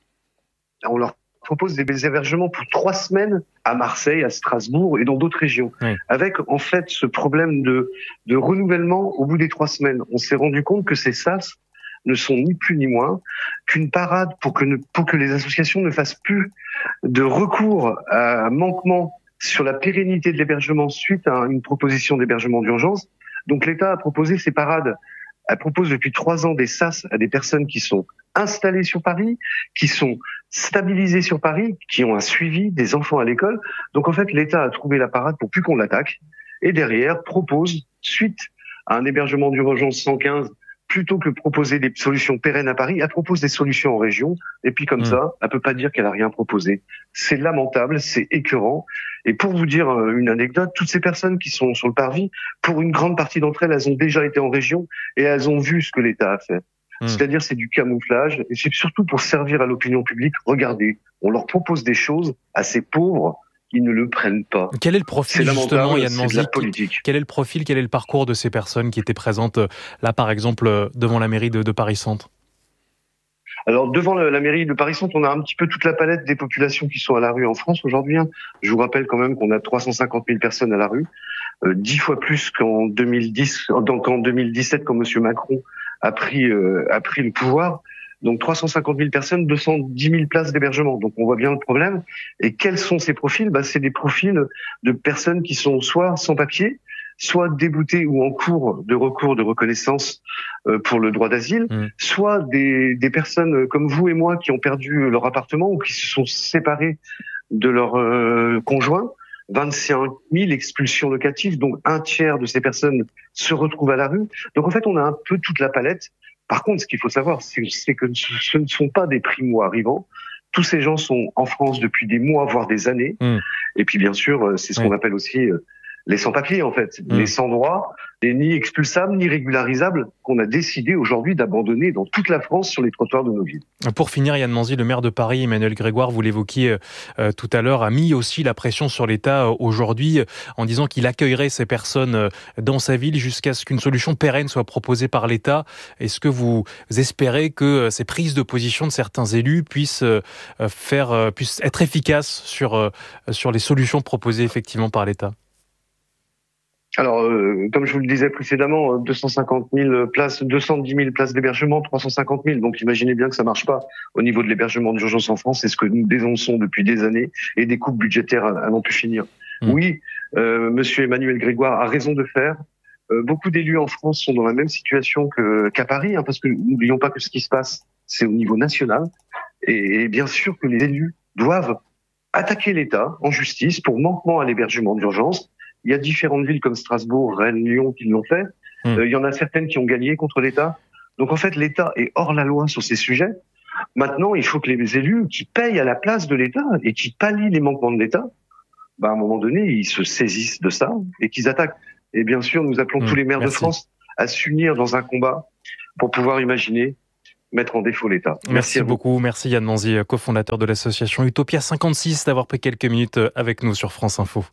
On leur propose des hébergements pour trois semaines à Marseille, à Strasbourg et dans d'autres régions. Oui. Avec, en fait, ce problème de, de renouvellement au bout des trois semaines. On s'est rendu compte que ces sas ne sont ni plus ni moins qu'une parade pour que, ne, pour que les associations ne fassent plus de recours à manquement sur la pérennité de l'hébergement suite à une proposition d'hébergement d'urgence. Donc l'État a proposé ces parades. Elle propose depuis trois ans des sas à des personnes qui sont installées sur Paris, qui sont stabilisées sur Paris, qui ont un suivi des enfants à l'école. Donc en fait, l'État a trouvé la parade pour plus qu'on l'attaque. Et derrière, propose, suite à un hébergement d'urgence cent quinze, plutôt que proposer des solutions pérennes à Paris, elle propose des solutions en région. Et puis comme mmh. ça, elle peut pas dire qu'elle a rien proposé. C'est lamentable, c'est écœurant. Et pour vous dire une anecdote, toutes ces personnes qui sont sur le parvis, pour une grande partie d'entre elles, elles ont déjà été en région et elles ont vu ce que l'État a fait. Mmh. C'est-à-dire, c'est du camouflage et c'est surtout pour servir à l'opinion publique. Regardez, on leur propose des choses à ces pauvres, ils ne le prennent pas. Quel est le profil, c'est justement, Yann Manzi, de la politique. Quel est le profil, quel est le parcours de ces personnes qui étaient présentes là, par exemple, devant la mairie de, de Paris-Centre ? Alors, devant la, la mairie de Paris-Centre, on a un petit peu toute la palette des populations qui sont à la rue en France aujourd'hui. Hein. Je vous rappelle quand même qu'on a trois cent cinquante mille personnes à la rue, euh, dix fois plus qu'en deux mille dix, donc en deux mille dix-sept, quand Monsieur Macron a pris, euh, a pris le pouvoir. Donc trois cent cinquante mille personnes, deux cent dix mille places d'hébergement. Donc on voit bien le problème. Et quels sont ces profils ? Bah, c'est des profils de personnes qui sont soit sans papier, soit déboutées ou en cours de recours de reconnaissance euh, pour le droit d'asile, mmh. soit des, des personnes comme vous et moi qui ont perdu leur appartement ou qui se sont séparés de leur euh, conjoint. vingt-cinq mille expulsions locatives, donc un tiers de ces personnes se retrouvent à la rue. Donc en fait, on a un peu toute la palette. Par contre, ce qu'il faut savoir, c'est, c'est que ce ne sont pas des primo-arrivants. Tous ces gens sont en France depuis des mois, voire des années. Mmh. Et puis, bien sûr, c'est ce mmh. qu'on appelle aussi les sans-papiers en fait, Mmh. les sans-droit, les ni expulsables ni régularisables qu'on a décidé aujourd'hui d'abandonner dans toute la France sur les trottoirs de nos villes. Pour finir, Yann Manzy, le maire de Paris, Emmanuel Grégoire, vous l'évoquiez euh, tout à l'heure, a mis aussi la pression sur l'État euh, aujourd'hui euh, en disant qu'il accueillerait ces personnes euh, dans sa ville jusqu'à ce qu'une solution pérenne soit proposée par l'État. Est-ce que vous espérez que euh, ces prises de position de certains élus puissent, euh, faire, euh, puissent être efficaces sur, euh, sur les solutions proposées effectivement par l'État ? Alors, euh, comme je vous le disais précédemment, deux cent cinquante mille places, deux cent dix mille places d'hébergement, trois cent cinquante mille. Donc, imaginez bien que ça marche pas au niveau de l'hébergement d'urgence en France. C'est ce que nous dénonçons depuis des années et des coupes budgétaires à, à n'en plus finir. Mmh. Oui, euh, Monsieur Emmanuel Grégoire a raison de faire. Euh, beaucoup d'élus en France sont dans la même situation que, qu'à Paris, hein, parce que n'oublions pas que ce qui se passe, c'est au niveau national. Et, et bien sûr que les élus doivent attaquer l'État en justice pour manquement à l'hébergement d'urgence. Il y a différentes villes comme Strasbourg, Rennes, Lyon qui l'ont fait. Mmh. Euh, il y en a certaines qui ont gagné contre l'État. Donc en fait, l'État est hors la loi sur ces sujets. Maintenant, il faut que les élus qui payent à la place de l'État et qui pallient les manquements de l'État, bah, à un moment donné, ils se saisissent de ça et qu'ils attaquent. Et bien sûr, nous appelons mmh, tous les maires merci. de France à s'unir dans un combat pour pouvoir imaginer mettre en défaut l'État. Merci, merci beaucoup. Merci Yann Manzy, cofondateur de l'association Utopia cinquante-six, d'avoir pris quelques minutes avec nous sur France Info.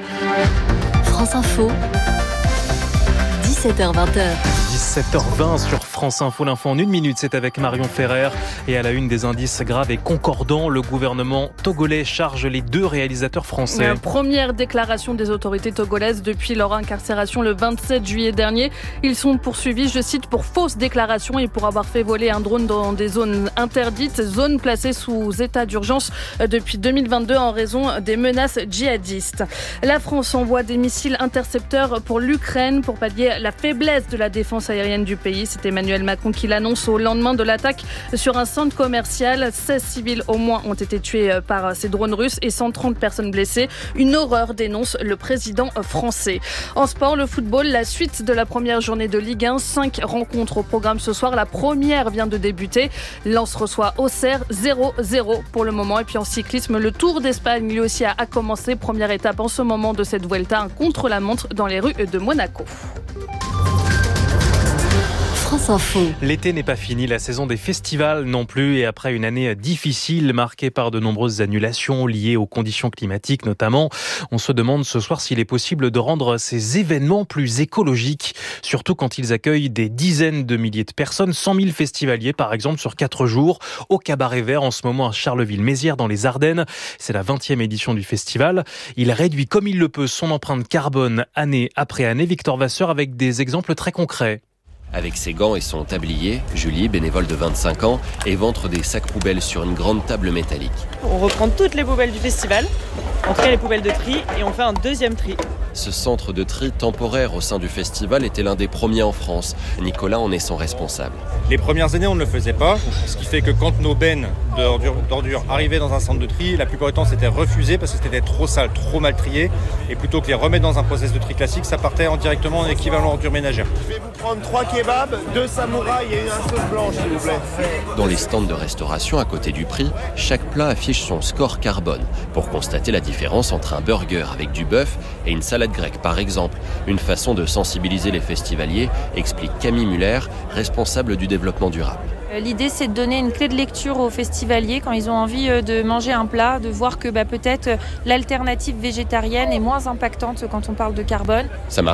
France Info, dix-sept heures vingt. dix-sept heures vingt sur France Info. L'info en une minute, c'est avec Marion Ferrer. Et à la une, des indices graves et concordants, le gouvernement togolais charge les deux réalisateurs français. La première déclaration des autorités togolaises depuis leur incarcération le vingt-sept juillet dernier. Ils sont poursuivis, je cite, pour fausses déclarations et pour avoir fait voler un drone dans des zones interdites, zones placées sous état d'urgence depuis deux mille vingt-deux en raison des menaces djihadistes. La France envoie des missiles intercepteurs pour l'Ukraine pour pallier la faiblesse de la défense aérienne du pays. C'est Emmanuel Macron qui l'annonce au lendemain de l'attaque sur un centre commercial. seize civils au moins ont été tués par ces drones russes et cent trente personnes blessées. Une horreur, dénonce le président français. En sport, le football, la suite de la première journée de Ligue un. Cinq rencontres au programme ce soir. La première vient de débuter. Lens reçoit Auxerre, zéro zéro pour le moment. Et puis en cyclisme, le Tour d'Espagne lui aussi a commencé. Première étape en ce moment de cette Vuelta, un contre-la-montre dans les rues de Monaco. France Info. L'été n'est pas fini, la saison des festivals non plus. Et après une année difficile marquée par de nombreuses annulations liées aux conditions climatiques notamment, on se demande ce soir s'il est possible de rendre ces événements plus écologiques. Surtout quand ils accueillent des dizaines de milliers de personnes, cent mille festivaliers par exemple sur quatre jours au Cabaret Vert en ce moment à Charleville-Mézières dans les Ardennes. C'est la vingtième édition du festival. Il réduit comme il le peut son empreinte carbone année après année. Victor Vasseur avec des exemples très concrets. Avec ses gants et son tablier, Julie, bénévole de vingt-cinq ans, éventre des sacs poubelles sur une grande table métallique. On reprend toutes les poubelles du festival, on trie les poubelles de tri et on fait un deuxième tri. Ce centre de tri temporaire au sein du festival était l'un des premiers en France. Nicolas en est son responsable. Les premières années, on ne le faisait pas, ce qui fait que quand nos bennes d'ordures, d'ordures arrivaient dans un centre de tri, la plupart du temps c'était refusé parce que c'était trop sale, trop mal trié. Et plutôt que les remettre dans un process de tri classique, ça partait en directement en équivalent ordures ménagères. Je vais vous prendre trois kebabs, deux samouraïs et une sauce blanche s'il vous plaît. Dans les stands de restauration à côté du prix, chaque plat affiche son score carbone pour constater la différence entre un burger avec du bœuf et une salade grecque par exemple. Une façon de sensibiliser les festivaliers, explique Camille Muller, responsable du développement durable. L'idée, c'est de donner une clé de lecture aux festivaliers quand ils ont envie de manger un plat, de voir que bah, peut-être l'alternative végétarienne est moins impactante quand on parle de carbone. Ça marche ?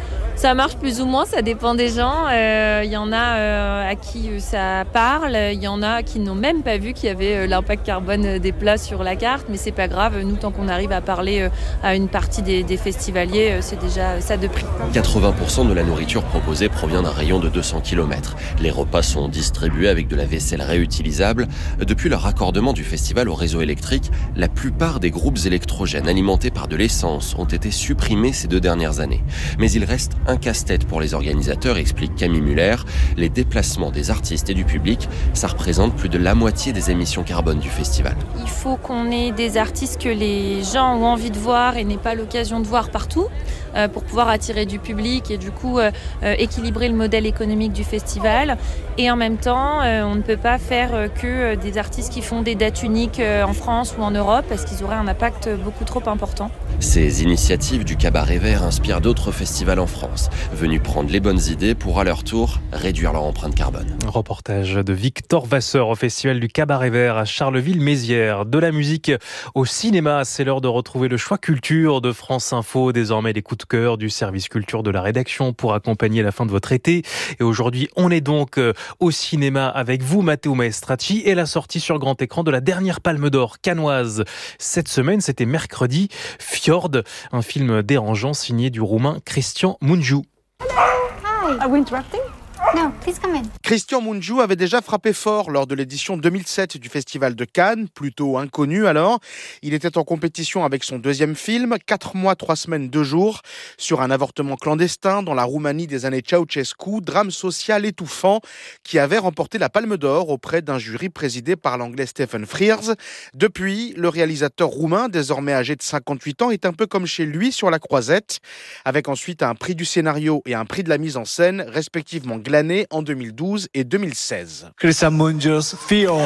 Ça marche plus ou moins, ça dépend des gens. Il euh, y en a euh, à qui ça parle, il y en a qui n'ont même pas vu qu'il y avait euh, l'impact carbone des plats sur la carte, mais c'est pas grave. Nous, tant qu'on arrive à parler euh, à une partie des, des festivaliers, euh, c'est déjà ça de prix. quatre-vingts pour cent de la nourriture proposée provient d'un rayon de deux cents kilomètres. Les repas sont distribués avec de la vaisselle réutilisable. Depuis le raccordement du festival au réseau électrique, la plupart des groupes électrogènes alimentés par de l'essence ont été supprimés ces deux dernières années. Mais il reste un casse-tête pour les organisateurs, explique Camille Muller. Les déplacements des artistes et du public, ça représente plus de la moitié des émissions carbone du festival. Il faut qu'on ait des artistes que les gens ont envie de voir et n'aient pas l'occasion de voir partout euh, pour pouvoir attirer du public et du coup euh, euh, équilibrer le modèle économique du festival. Et en même temps, euh, on ne peut pas faire euh, que des artistes qui font des dates uniques euh, en France ou en Europe parce qu'ils auraient un impact beaucoup trop important. Ces initiatives du Cabaret Vert inspirent d'autres festivals en France, venus prendre les bonnes idées pour à leur tour réduire leur empreinte carbone. Reportage de Victor Vasseur au Festival du Cabaret Vert à Charleville-Mézières. De la musique au cinéma, c'est l'heure de retrouver le choix culture de France Info. Désormais, les coups de cœur du service culture de la rédaction pour accompagner la fin de votre été. Et aujourd'hui, on est donc au cinéma avec vous, Matteo Maestracci, et la sortie sur grand écran de la dernière Palme d'Or cannoise. Cette semaine, c'était mercredi, Fjord, un film dérangeant signé du Roumain Cristian Mungiu. Hi. Are we interrupting? No, please come in. Cristian Mungiu avait déjà frappé fort lors de l'édition deux mille sept du Festival de Cannes, plutôt inconnu alors. Il était en compétition avec son deuxième film, quatre mois, trois semaines, deux jours, sur un avortement clandestin dans la Roumanie des années Ceausescu, drame social étouffant qui avait remporté la Palme d'Or auprès d'un jury présidé par l'anglais Stephen Frears. Depuis, le réalisateur roumain, désormais âgé de cinquante-huit ans, est un peu comme chez lui sur la croisette, avec ensuite un prix du scénario et un prix de la mise en scène, respectivement glané en deux mille douze et deux mille seize. Cristian Mungiu, Fjord.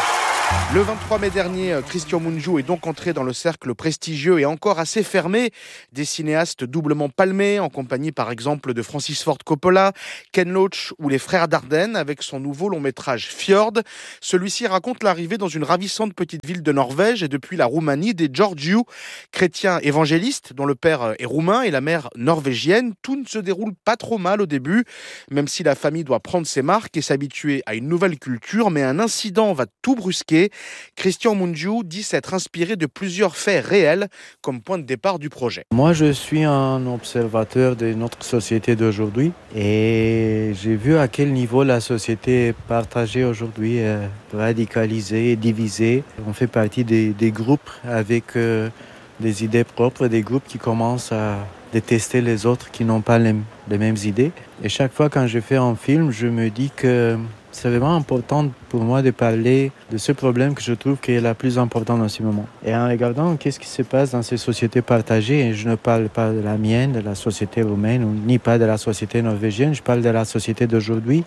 Le vingt-trois mai dernier, Cristian Mungiu est donc entré dans le cercle prestigieux et encore assez fermé des cinéastes doublement palmés, en compagnie par exemple de Francis Ford Coppola, Ken Loach ou les frères Dardenne, avec son nouveau long métrage Fjord. Celui-ci raconte l'arrivée dans une ravissante petite ville de Norvège et depuis la Roumanie des Georgiou, chrétiens évangélistes dont le père est roumain et la mère norvégienne. Tout ne se déroule pas trop mal au début, même si la famille doit prendre ses marques et s'habituer à une nouvelle culture, mais un incident va tout brusquer. Cristian Mungiu dit s'être inspiré de plusieurs faits réels comme point de départ du projet. Moi, je suis un observateur de notre société d'aujourd'hui et j'ai vu à quel niveau la société est partagée aujourd'hui, euh, radicalisée, divisée. On fait partie des, des groupes avec euh, des idées propres, des groupes qui commencent à détester les autres qui n'ont pas les, les mêmes idées. Et chaque fois quand je fais un film, je me dis que c'est vraiment important pour moi de parler de ce problème que je trouve qui est le plus important dans ce moment. Et en regardant qu'est-ce qui se passe dans ces sociétés partagées, et je ne parle pas de la mienne, de la société roumaine, ni pas de la société norvégienne, je parle de la société d'aujourd'hui,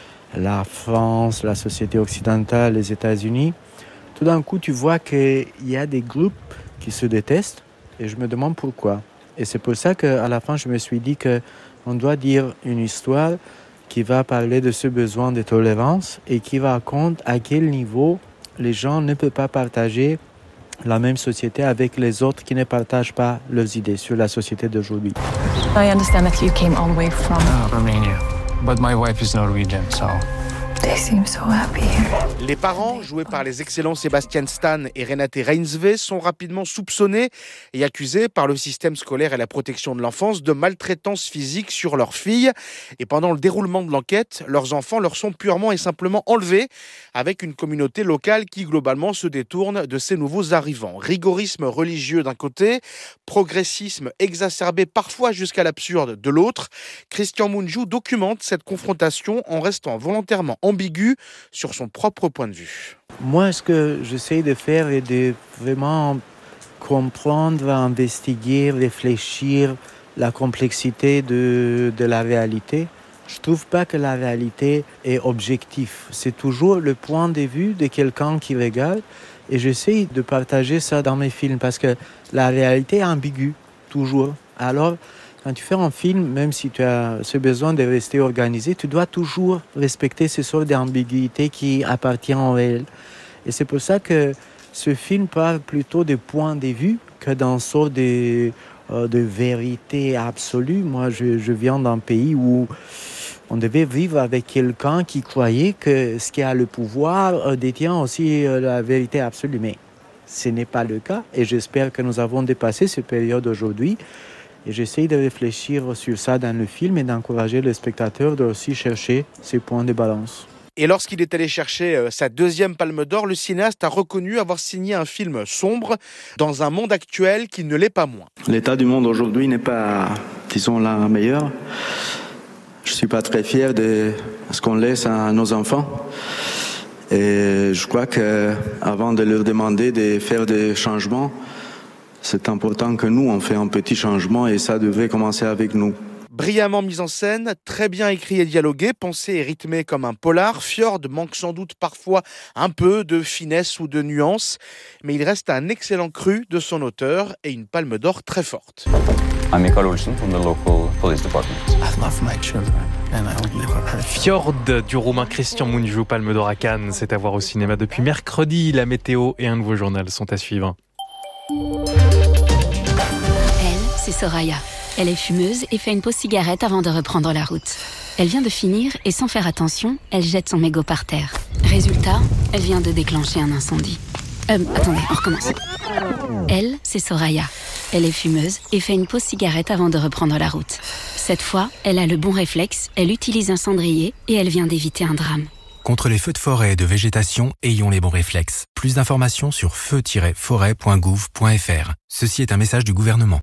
la France, la société occidentale, les États-Unis. Tout d'un coup, tu vois qu'il y a des groupes qui se détestent, et je me demande pourquoi. Et c'est pour ça qu'à la fin, je me suis dit qu'on doit dire une histoire qui va parler de ce besoin de tolérance et qui raconte à quel niveau les gens ne peuvent pas partager la même société avec les autres qui ne partagent pas leurs idées sur la société d'aujourd'hui. I understand that you came all the way from uh, Romania, but my wife is Norwegian, so they seem so happy here. Les parents, joués par les excellents Sébastien Stan et Renate Reinsve, sont rapidement soupçonnés et accusés par le système scolaire et la protection de l'enfance de maltraitance physique sur leurs filles. Et pendant le déroulement de l'enquête, leurs enfants leur sont purement et simplement enlevés, avec une communauté locale qui globalement se détourne de ces nouveaux arrivants. Rigorisme religieux d'un côté, progressisme exacerbé parfois jusqu'à l'absurde de l'autre. Cristian Mungiu documente cette confrontation en restant volontairement ambigu sur son propre point de vue. Moi, ce que j'essaie de faire est de vraiment comprendre, investiguer, réfléchir la complexité de, de la réalité. Je ne trouve pas que la réalité est objective. C'est toujours le point de vue de quelqu'un qui regarde et j'essaie de partager ça dans mes films parce que la réalité est ambiguë, toujours. Alors, quand tu fais un film, même si tu as ce besoin de rester organisé, tu dois toujours respecter ces sortes d'ambiguïtés qui appartiennent au réel. Et c'est pour ça que ce film parle plutôt de points de vue que d'une sorte de, euh, de vérité absolue. Moi, je, je viens d'un pays où on devait vivre avec quelqu'un qui croyait que ce qui a le pouvoir euh, détient aussi euh, la vérité absolue. Mais ce n'est pas le cas et j'espère que nous avons dépassé cette période aujourd'hui. Et j'essaie de réfléchir sur ça dans le film et d'encourager le spectateur de aussi chercher ces points de balance. Et lorsqu'il est allé chercher sa deuxième Palme d'Or, le cinéaste a reconnu avoir signé un film sombre dans un monde actuel qui ne l'est pas moins. L'état du monde aujourd'hui n'est pas disons, la meilleure. Je ne suis pas très fier de ce qu'on laisse à nos enfants. Et je crois qu'avant de leur demander de faire des changements, c'est important que nous, on fait un petit changement et ça devrait commencer avec nous. Brillamment mise en scène, très bien écrit et dialogué, pensé et rythmé comme un polar, Fjord manque sans doute parfois un peu de finesse ou de nuance, mais il reste un excellent cru de son auteur et une palme d'or très forte. I'm Mikael Olsen from the local police department. I love my children and I would never hurt them. Fjord du Roumain Christian Mungiu, Palme d'Or à Cannes, c'est à voir au cinéma depuis mercredi. La météo et un nouveau journal sont à suivre. Elle, c'est Soraya. Elle est fumeuse et fait une pause cigarette avant de reprendre la route. Elle vient de finir et sans faire attention, elle jette son mégot par terre. Résultat, elle vient de déclencher un incendie. Euh, attendez, on recommence. Elle, c'est Soraya. Elle est fumeuse et fait une pause cigarette avant de reprendre la route. Cette fois, elle a le bon réflexe, elle utilise un cendrier et elle vient d'éviter un drame. Contre les feux de forêt et de végétation, ayons les bons réflexes. Plus d'informations sur feu tiret forêt point gouv point f r. Ceci est un message du gouvernement.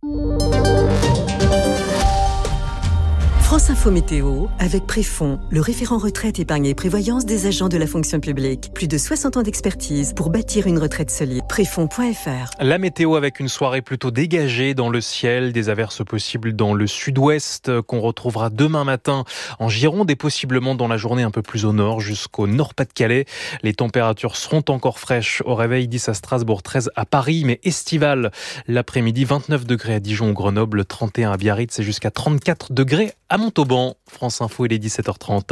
France Info Météo avec Préfond, le référent retraite, épargne et prévoyance des agents de la fonction publique. Plus de soixante ans d'expertise pour bâtir une retraite solide. Préfond point f r. La météo avec une soirée plutôt dégagée dans le ciel, des averses possibles dans le sud-ouest qu'on retrouvera demain matin en Gironde et possiblement dans la journée un peu plus au nord jusqu'au nord-Pas-de-Calais. Les températures seront encore fraîches au réveil, dix à Strasbourg, treize à Paris, mais estivales l'après-midi, vingt-neuf degrés à Dijon ou Grenoble, trente et un à Biarritz et jusqu'à trente-quatre degrés à Montauban. France Info, il est dix-sept heures trente.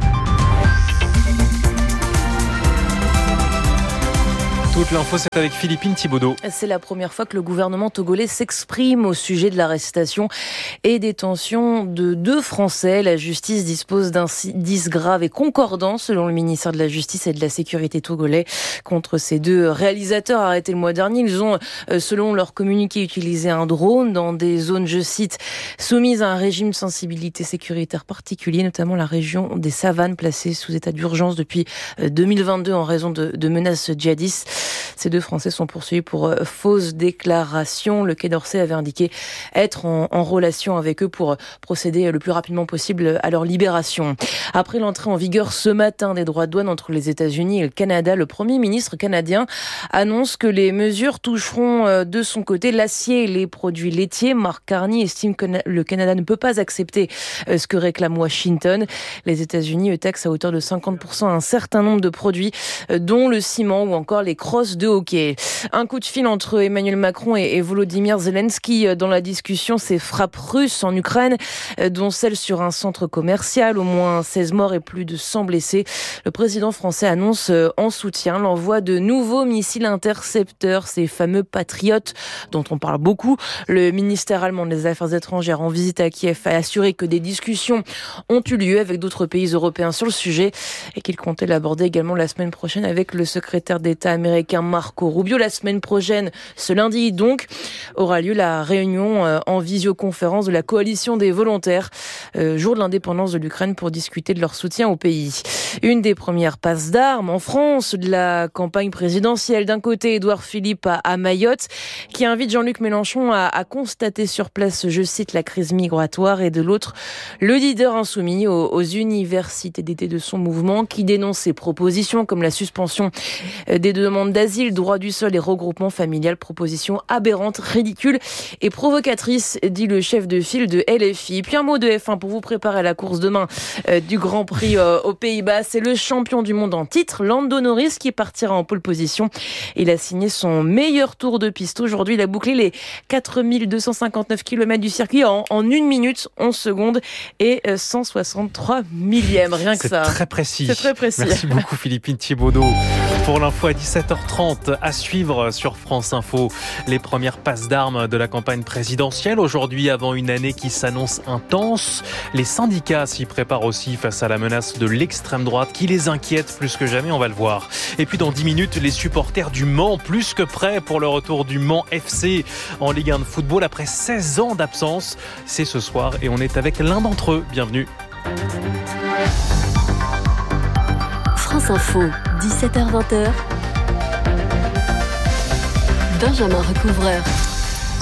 Toute l'info, c'est avec Philippine Thibaudot. C'est la première fois que le gouvernement togolais s'exprime au sujet de l'arrestation et détention de deux Français. La justice dispose d'indices graves et concordants, selon le ministère de la Justice et de la Sécurité togolais, contre ces deux réalisateurs arrêtés le mois dernier. Ils ont, selon leur communiqué, utilisé un drone dans des zones, je cite, soumises à un régime de sensibilité sécuritaire particulier, notamment la région des Savanes, placée sous état d'urgence depuis deux mille vingt-deux en raison de, de menaces djihadistes. Ces deux Français sont poursuivis pour euh, fausses déclarations. Le Quai d'Orsay avait indiqué être en, en relation avec eux pour procéder le plus rapidement possible à leur libération. Après l'entrée en vigueur ce matin des droits de douane entre les États-Unis et le Canada, le Premier ministre canadien annonce que les mesures toucheront euh, de son côté l'acier et les produits laitiers. Mark Carney estime que le Canada ne peut pas accepter euh, ce que réclame Washington. Les États-Unis taxent à hauteur de cinquante pour cent un certain nombre de produits, euh, dont le ciment ou encore les crosses de hockey. Un coup de fil entre Emmanuel Macron et, et Volodymyr Zelensky dans la discussion, ces frappes russes en Ukraine, dont celle sur un centre commercial, au moins seize morts et plus de cent blessés. Le président français annonce en soutien l'envoi de nouveaux missiles intercepteurs, ces fameux patriotes dont on parle beaucoup. Le ministère allemand des Affaires étrangères en visite à Kiev a assuré que des discussions ont eu lieu avec d'autres pays européens sur le sujet et qu'il comptait l'aborder également la semaine prochaine avec le secrétaire d'État américain Marco Rubio. La semaine prochaine, ce lundi donc, aura lieu la réunion euh, en visioconférence de la coalition des volontaires, euh, jour de l'indépendance de l'Ukraine, pour discuter de leur soutien au pays. Une des premières passes d'armes en France de la campagne présidentielle. D'un côté, Édouard Philippe à, à Mayotte, qui invite Jean-Luc Mélenchon à, à constater sur place, je cite, la crise migratoire, et de l'autre, le leader insoumis aux, aux universités d'été de son mouvement, qui dénonce ses propositions comme la suspension des demandes d'asile, droit du sol et regroupement familial, proposition aberrante, ridicule et provocatrice, dit le chef de file de L F I. Puis un mot de F un pour vous préparer à la course demain euh, du Grand Prix euh, aux Pays-Bas. C'est le champion du monde en titre, Lando Norris, qui partira en pole position. Il a signé son meilleur tour de piste aujourd'hui. Il a bouclé les quatre mille deux cent cinquante-neuf kilomètres du circuit en, en une minute, onze secondes et cent soixante-trois millièmes. Rien que C'est ça. C'est très précis. C'est très précis. Merci beaucoup Philippine Thibaudot. Pour l'info à dix-sept heures trente, à suivre sur France Info, les premières passes d'armes de la campagne présidentielle. Aujourd'hui, avant une année qui s'annonce intense, les syndicats s'y préparent aussi face à la menace de l'extrême droite qui les inquiète plus que jamais, on va le voir. Et puis dans dix minutes, les supporters du Mans, plus que prêts pour le retour du Mans F C en Ligue un de football après seize ans d'absence. C'est ce soir et on est avec l'un d'entre eux. Bienvenue. France Info, dix-sept heures vingt. Benjamin Recouvreur.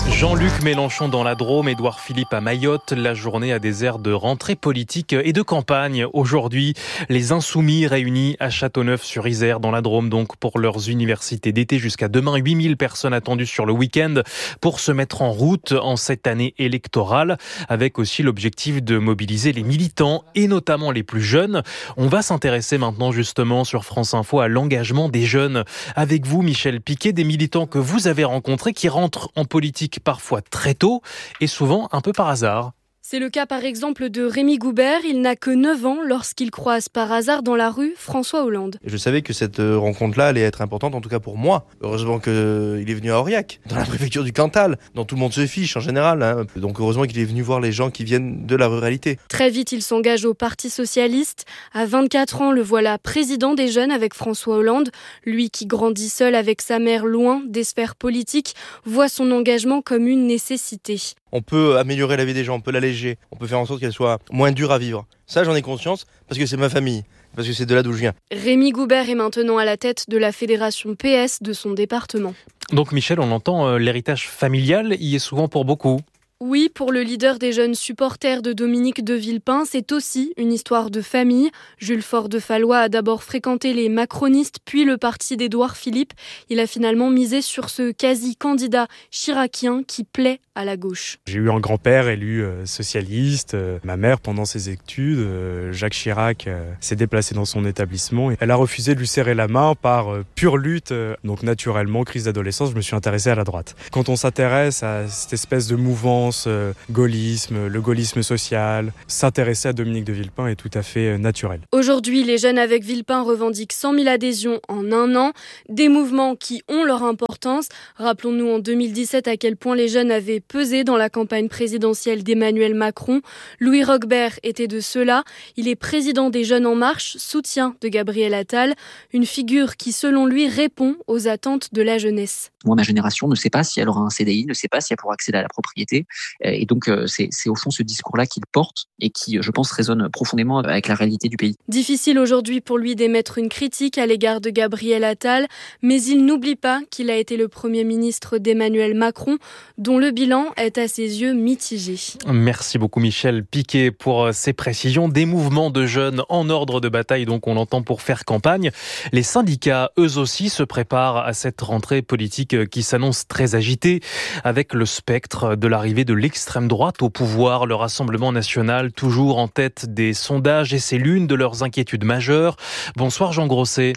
Jean-Luc Mélenchon dans la Drôme, Édouard Philippe à Mayotte. La journée a des airs de rentrée politique et de campagne. Aujourd'hui, les Insoumis réunis à Châteauneuf-sur-Isère dans la Drôme, donc pour leurs universités d'été. Jusqu'à demain, huit mille personnes attendues sur le week-end pour se mettre en route en cette année électorale, avec aussi l'objectif de mobiliser les militants et notamment les plus jeunes. On va s'intéresser maintenant justement sur France Info à l'engagement des jeunes. Avec vous, Michel Piquet, des militants que vous avez rencontrés qui rentrent en politique parfois très tôt et souvent un peu par hasard. C'est le cas par exemple de Rémi Goubert. Il n'a que neuf ans lorsqu'il croise par hasard dans la rue François Hollande. Je savais que cette rencontre-là allait être importante, en tout cas pour moi. Heureusement qu'il est venu à Aurillac, dans la préfecture du Cantal, dont tout le monde se fiche en général. Hein. Donc heureusement qu'il est venu voir les gens qui viennent de la ruralité. Très vite, il s'engage au Parti Socialiste. À vingt-quatre ans, le voilà président des jeunes avec François Hollande. Lui qui grandit seul avec sa mère loin des sphères politiques, voit son engagement comme une nécessité. On peut améliorer la vie des gens, on peut l'alléger, on peut faire en sorte qu'elle soit moins dure à vivre. Ça, j'en ai conscience parce que c'est ma famille, parce que c'est de là d'où je viens. Rémi Goubert est maintenant à la tête de la fédération P S de son département. Donc Michel, on entend euh, l'héritage familial y est souvent pour beaucoup. Oui, pour le leader des jeunes supporters de Dominique de Villepin, c'est aussi une histoire de famille. Jules Faure de Fallois a d'abord fréquenté les macronistes, puis le parti d'Édouard Philippe. Il a finalement misé sur ce quasi-candidat chiracien qui plaît à la gauche. J'ai eu un grand-père élu euh, socialiste. Euh, ma mère, pendant ses études, euh, Jacques Chirac, euh, s'est déplacé dans son établissement. Et elle a refusé de lui serrer la main par euh, pure lutte. Euh, donc naturellement, crise d'adolescence, je me suis intéressé à la droite. Quand on s'intéresse à cette espèce de mouvement Euh, gaullisme, le gaullisme social, s'intéresser à Dominique de Villepin est tout à fait euh, naturel. Aujourd'hui, les jeunes avec Villepin revendiquent cent mille adhésions en un an, des mouvements qui ont leur importance. Rappelons-nous en deux mille dix-sept à quel point les jeunes avaient pesé dans la campagne présidentielle d'Emmanuel Macron. Louis Roquebert était de ceux-là. Il est président des Jeunes en Marche, soutien de Gabriel Attal, une figure qui, selon lui, répond aux attentes de la jeunesse. Moi, ma génération ne sait pas si elle aura un C D I, ne sait pas si elle pourra accéder à la propriété. Et donc, c'est, c'est au fond ce discours-là qu'il porte et qui, je pense, résonne profondément avec la réalité du pays. Difficile aujourd'hui pour lui d'émettre une critique à l'égard de Gabriel Attal, mais il n'oublie pas qu'il a été le Premier ministre d'Emmanuel Macron, dont le bilan est à ses yeux mitigé. Merci beaucoup Michel Piquet pour ces précisions. Des mouvements de jeunes en ordre de bataille, donc on l'entend pour faire campagne. Les syndicats, eux aussi, se préparent à cette rentrée politique qui s'annonce très agitée, avec le spectre de l'arrivée de l'extrême droite au pouvoir. Le Rassemblement national, toujours en tête des sondages, et c'est l'une de leurs inquiétudes majeures. Bonsoir Jean Grosset.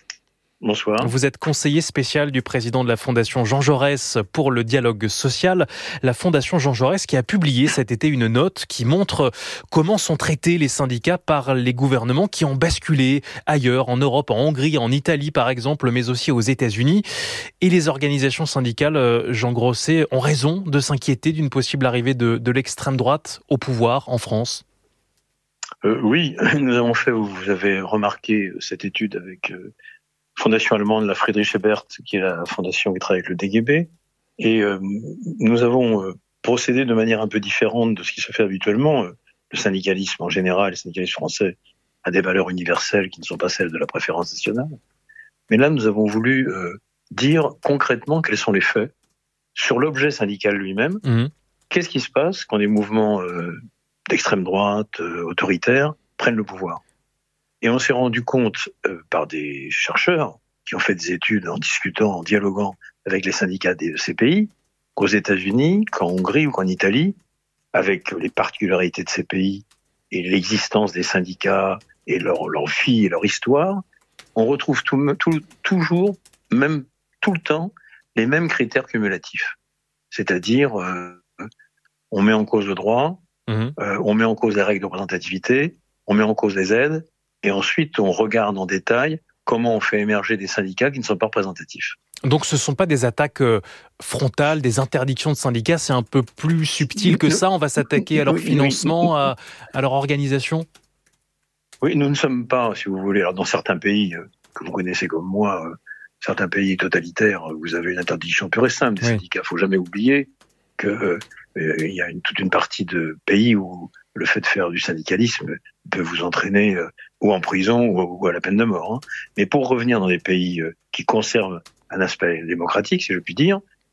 Bonsoir. Vous êtes conseiller spécial du président de la Fondation Jean Jaurès pour le dialogue social. La Fondation Jean Jaurès qui a publié cet été une note qui montre comment sont traités les syndicats par les gouvernements qui ont basculé ailleurs, en Europe, en Hongrie, en Italie par exemple, mais aussi aux États-Unis. Et les organisations syndicales, Jean Grosset, ont raison de s'inquiéter d'une possible arrivée de, de l'extrême droite au pouvoir en France. Euh, oui, nous avons fait, vous avez remarqué cette étude avec... Euh, Fondation allemande, la Friedrich Ebert, qui est la fondation qui travaille avec le D G B. Et euh, nous avons euh, procédé de manière un peu différente de ce qui se fait habituellement. Euh, le syndicalisme en général, le syndicalisme français, a des valeurs universelles qui ne sont pas celles de la préférence nationale. Mais là, nous avons voulu euh, dire concrètement quels sont les faits sur l'objet syndical lui-même. Mmh. Qu'est-ce qui se passe quand des mouvements euh, d'extrême droite, euh, autoritaires, prennent le pouvoir ? Et on s'est rendu compte, euh, par des chercheurs qui ont fait des études en discutant, en dialoguant avec les syndicats de ces pays, qu'aux États-Unis, qu'en Hongrie ou qu'en Italie, avec les particularités de ces pays et l'existence des syndicats et leur, leur vie et leur histoire, on retrouve tout, tout, toujours, même tout le temps, les mêmes critères cumulatifs. C'est-à-dire, euh, on met en cause le droit, mmh. euh, on met en cause les règles de représentativité, on met en cause les aides, et ensuite, on regarde en détail comment on fait émerger des syndicats qui ne sont pas représentatifs. Donc ce ne sont pas des attaques frontales, des interdictions de syndicats, c'est un peu plus subtil que ça, on va s'attaquer à leur oui, financement, oui. À, à leur organisation ? Oui, nous ne sommes pas, si vous voulez, alors dans certains pays que vous connaissez comme moi, certains pays totalitaires, vous avez une interdiction pure et simple des oui. syndicats. Il ne faut jamais oublier qu'il euh, y a une, toute une partie de pays où le fait de faire du syndicalisme peut vous entraîner euh, ou en prison ou, ou à la peine de mort. Hein. Mais pour revenir dans des pays euh, qui conservent un aspect démocratique, si je puis dire,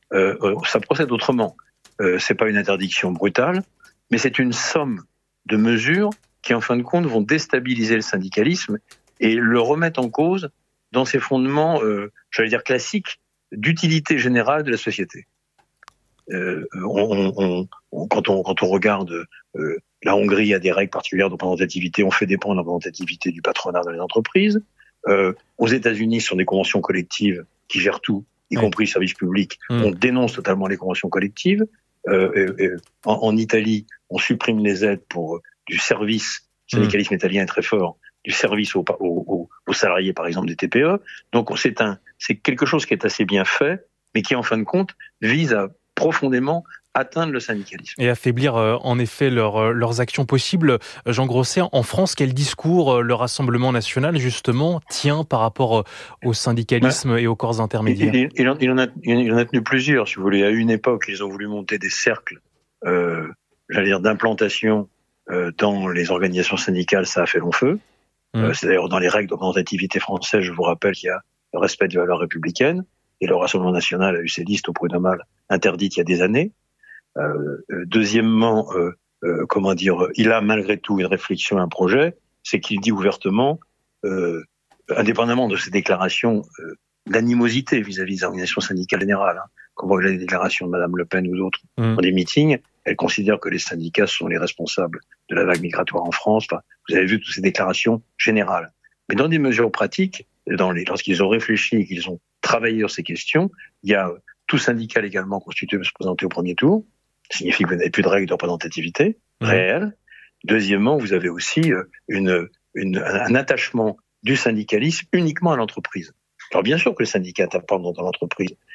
euh, ça procède autrement. Euh, c'est pas une interdiction brutale, mais c'est une somme de mesures qui, en fin de compte, vont déstabiliser le syndicalisme et le remettre en cause dans ses fondements, euh, j'allais dire classiques, d'utilité générale de la société. Euh, on, on, on, quand, on, quand on regarde euh, la Hongrie a des règles particulières de représentativité, on fait dépendre la représentativité du patronat dans les entreprises. Euh, aux États-Unis, ce sont des conventions collectives qui gèrent tout, y oui. compris le service public. Mmh. On dénonce totalement les conventions collectives. Euh, euh, euh, en, en Italie, on supprime les aides pour euh, du service. Le syndicalisme mmh. italien est très fort. Du service aux, aux, aux salariés, par exemple, des T P E. Donc, c'est un, c'est quelque chose qui est assez bien fait, mais qui, en fin de compte, vise à profondément atteindre le syndicalisme. Et affaiblir euh, en effet leur, euh, leurs actions possibles. Jean Grosset, en France, quel discours euh, le Rassemblement national, justement, tient par rapport euh, au syndicalisme ouais. et aux corps intermédiaires? il, il, en, il, en a, il en a tenu plusieurs, si vous voulez. À une époque, ils ont voulu monter des cercles, euh, j'allais dire, d'implantation euh, dans les organisations syndicales. Ça a fait long feu. Mmh. Euh, c'est d'ailleurs dans les règles de représentativité française, je vous rappelle qu'il y a le respect des valeurs républicaines. Et le Rassemblement national a eu ses listes au prud'homal interdites il y a des années. Euh, deuxièmement, euh, euh, comment dire, il a malgré tout une réflexion, un projet, c'est qu'il dit ouvertement, euh, indépendamment de ses déclarations euh, d'animosité vis-à-vis des organisations syndicales générales, hein, quand on voit les déclarations de Madame Le Pen ou d'autres mmh. dans des meetings, elle considère que les syndicats sont les responsables de la vague migratoire en France. Enfin, vous avez vu toutes ces déclarations générales. Mais dans des mesures pratiques, dans les, lorsqu'ils ont réfléchi et qu'ils ont travaillé sur ces questions, il y a tout syndicat légalement constitué peut se présenter au premier tour. Ça signifie que vous n'avez plus de règles de représentativité mmh. réelle. Deuxièmement, vous avez aussi une, une, un attachement du syndicalisme uniquement à l'entreprise. Alors bien sûr que le syndicat est important dans l'entreprise,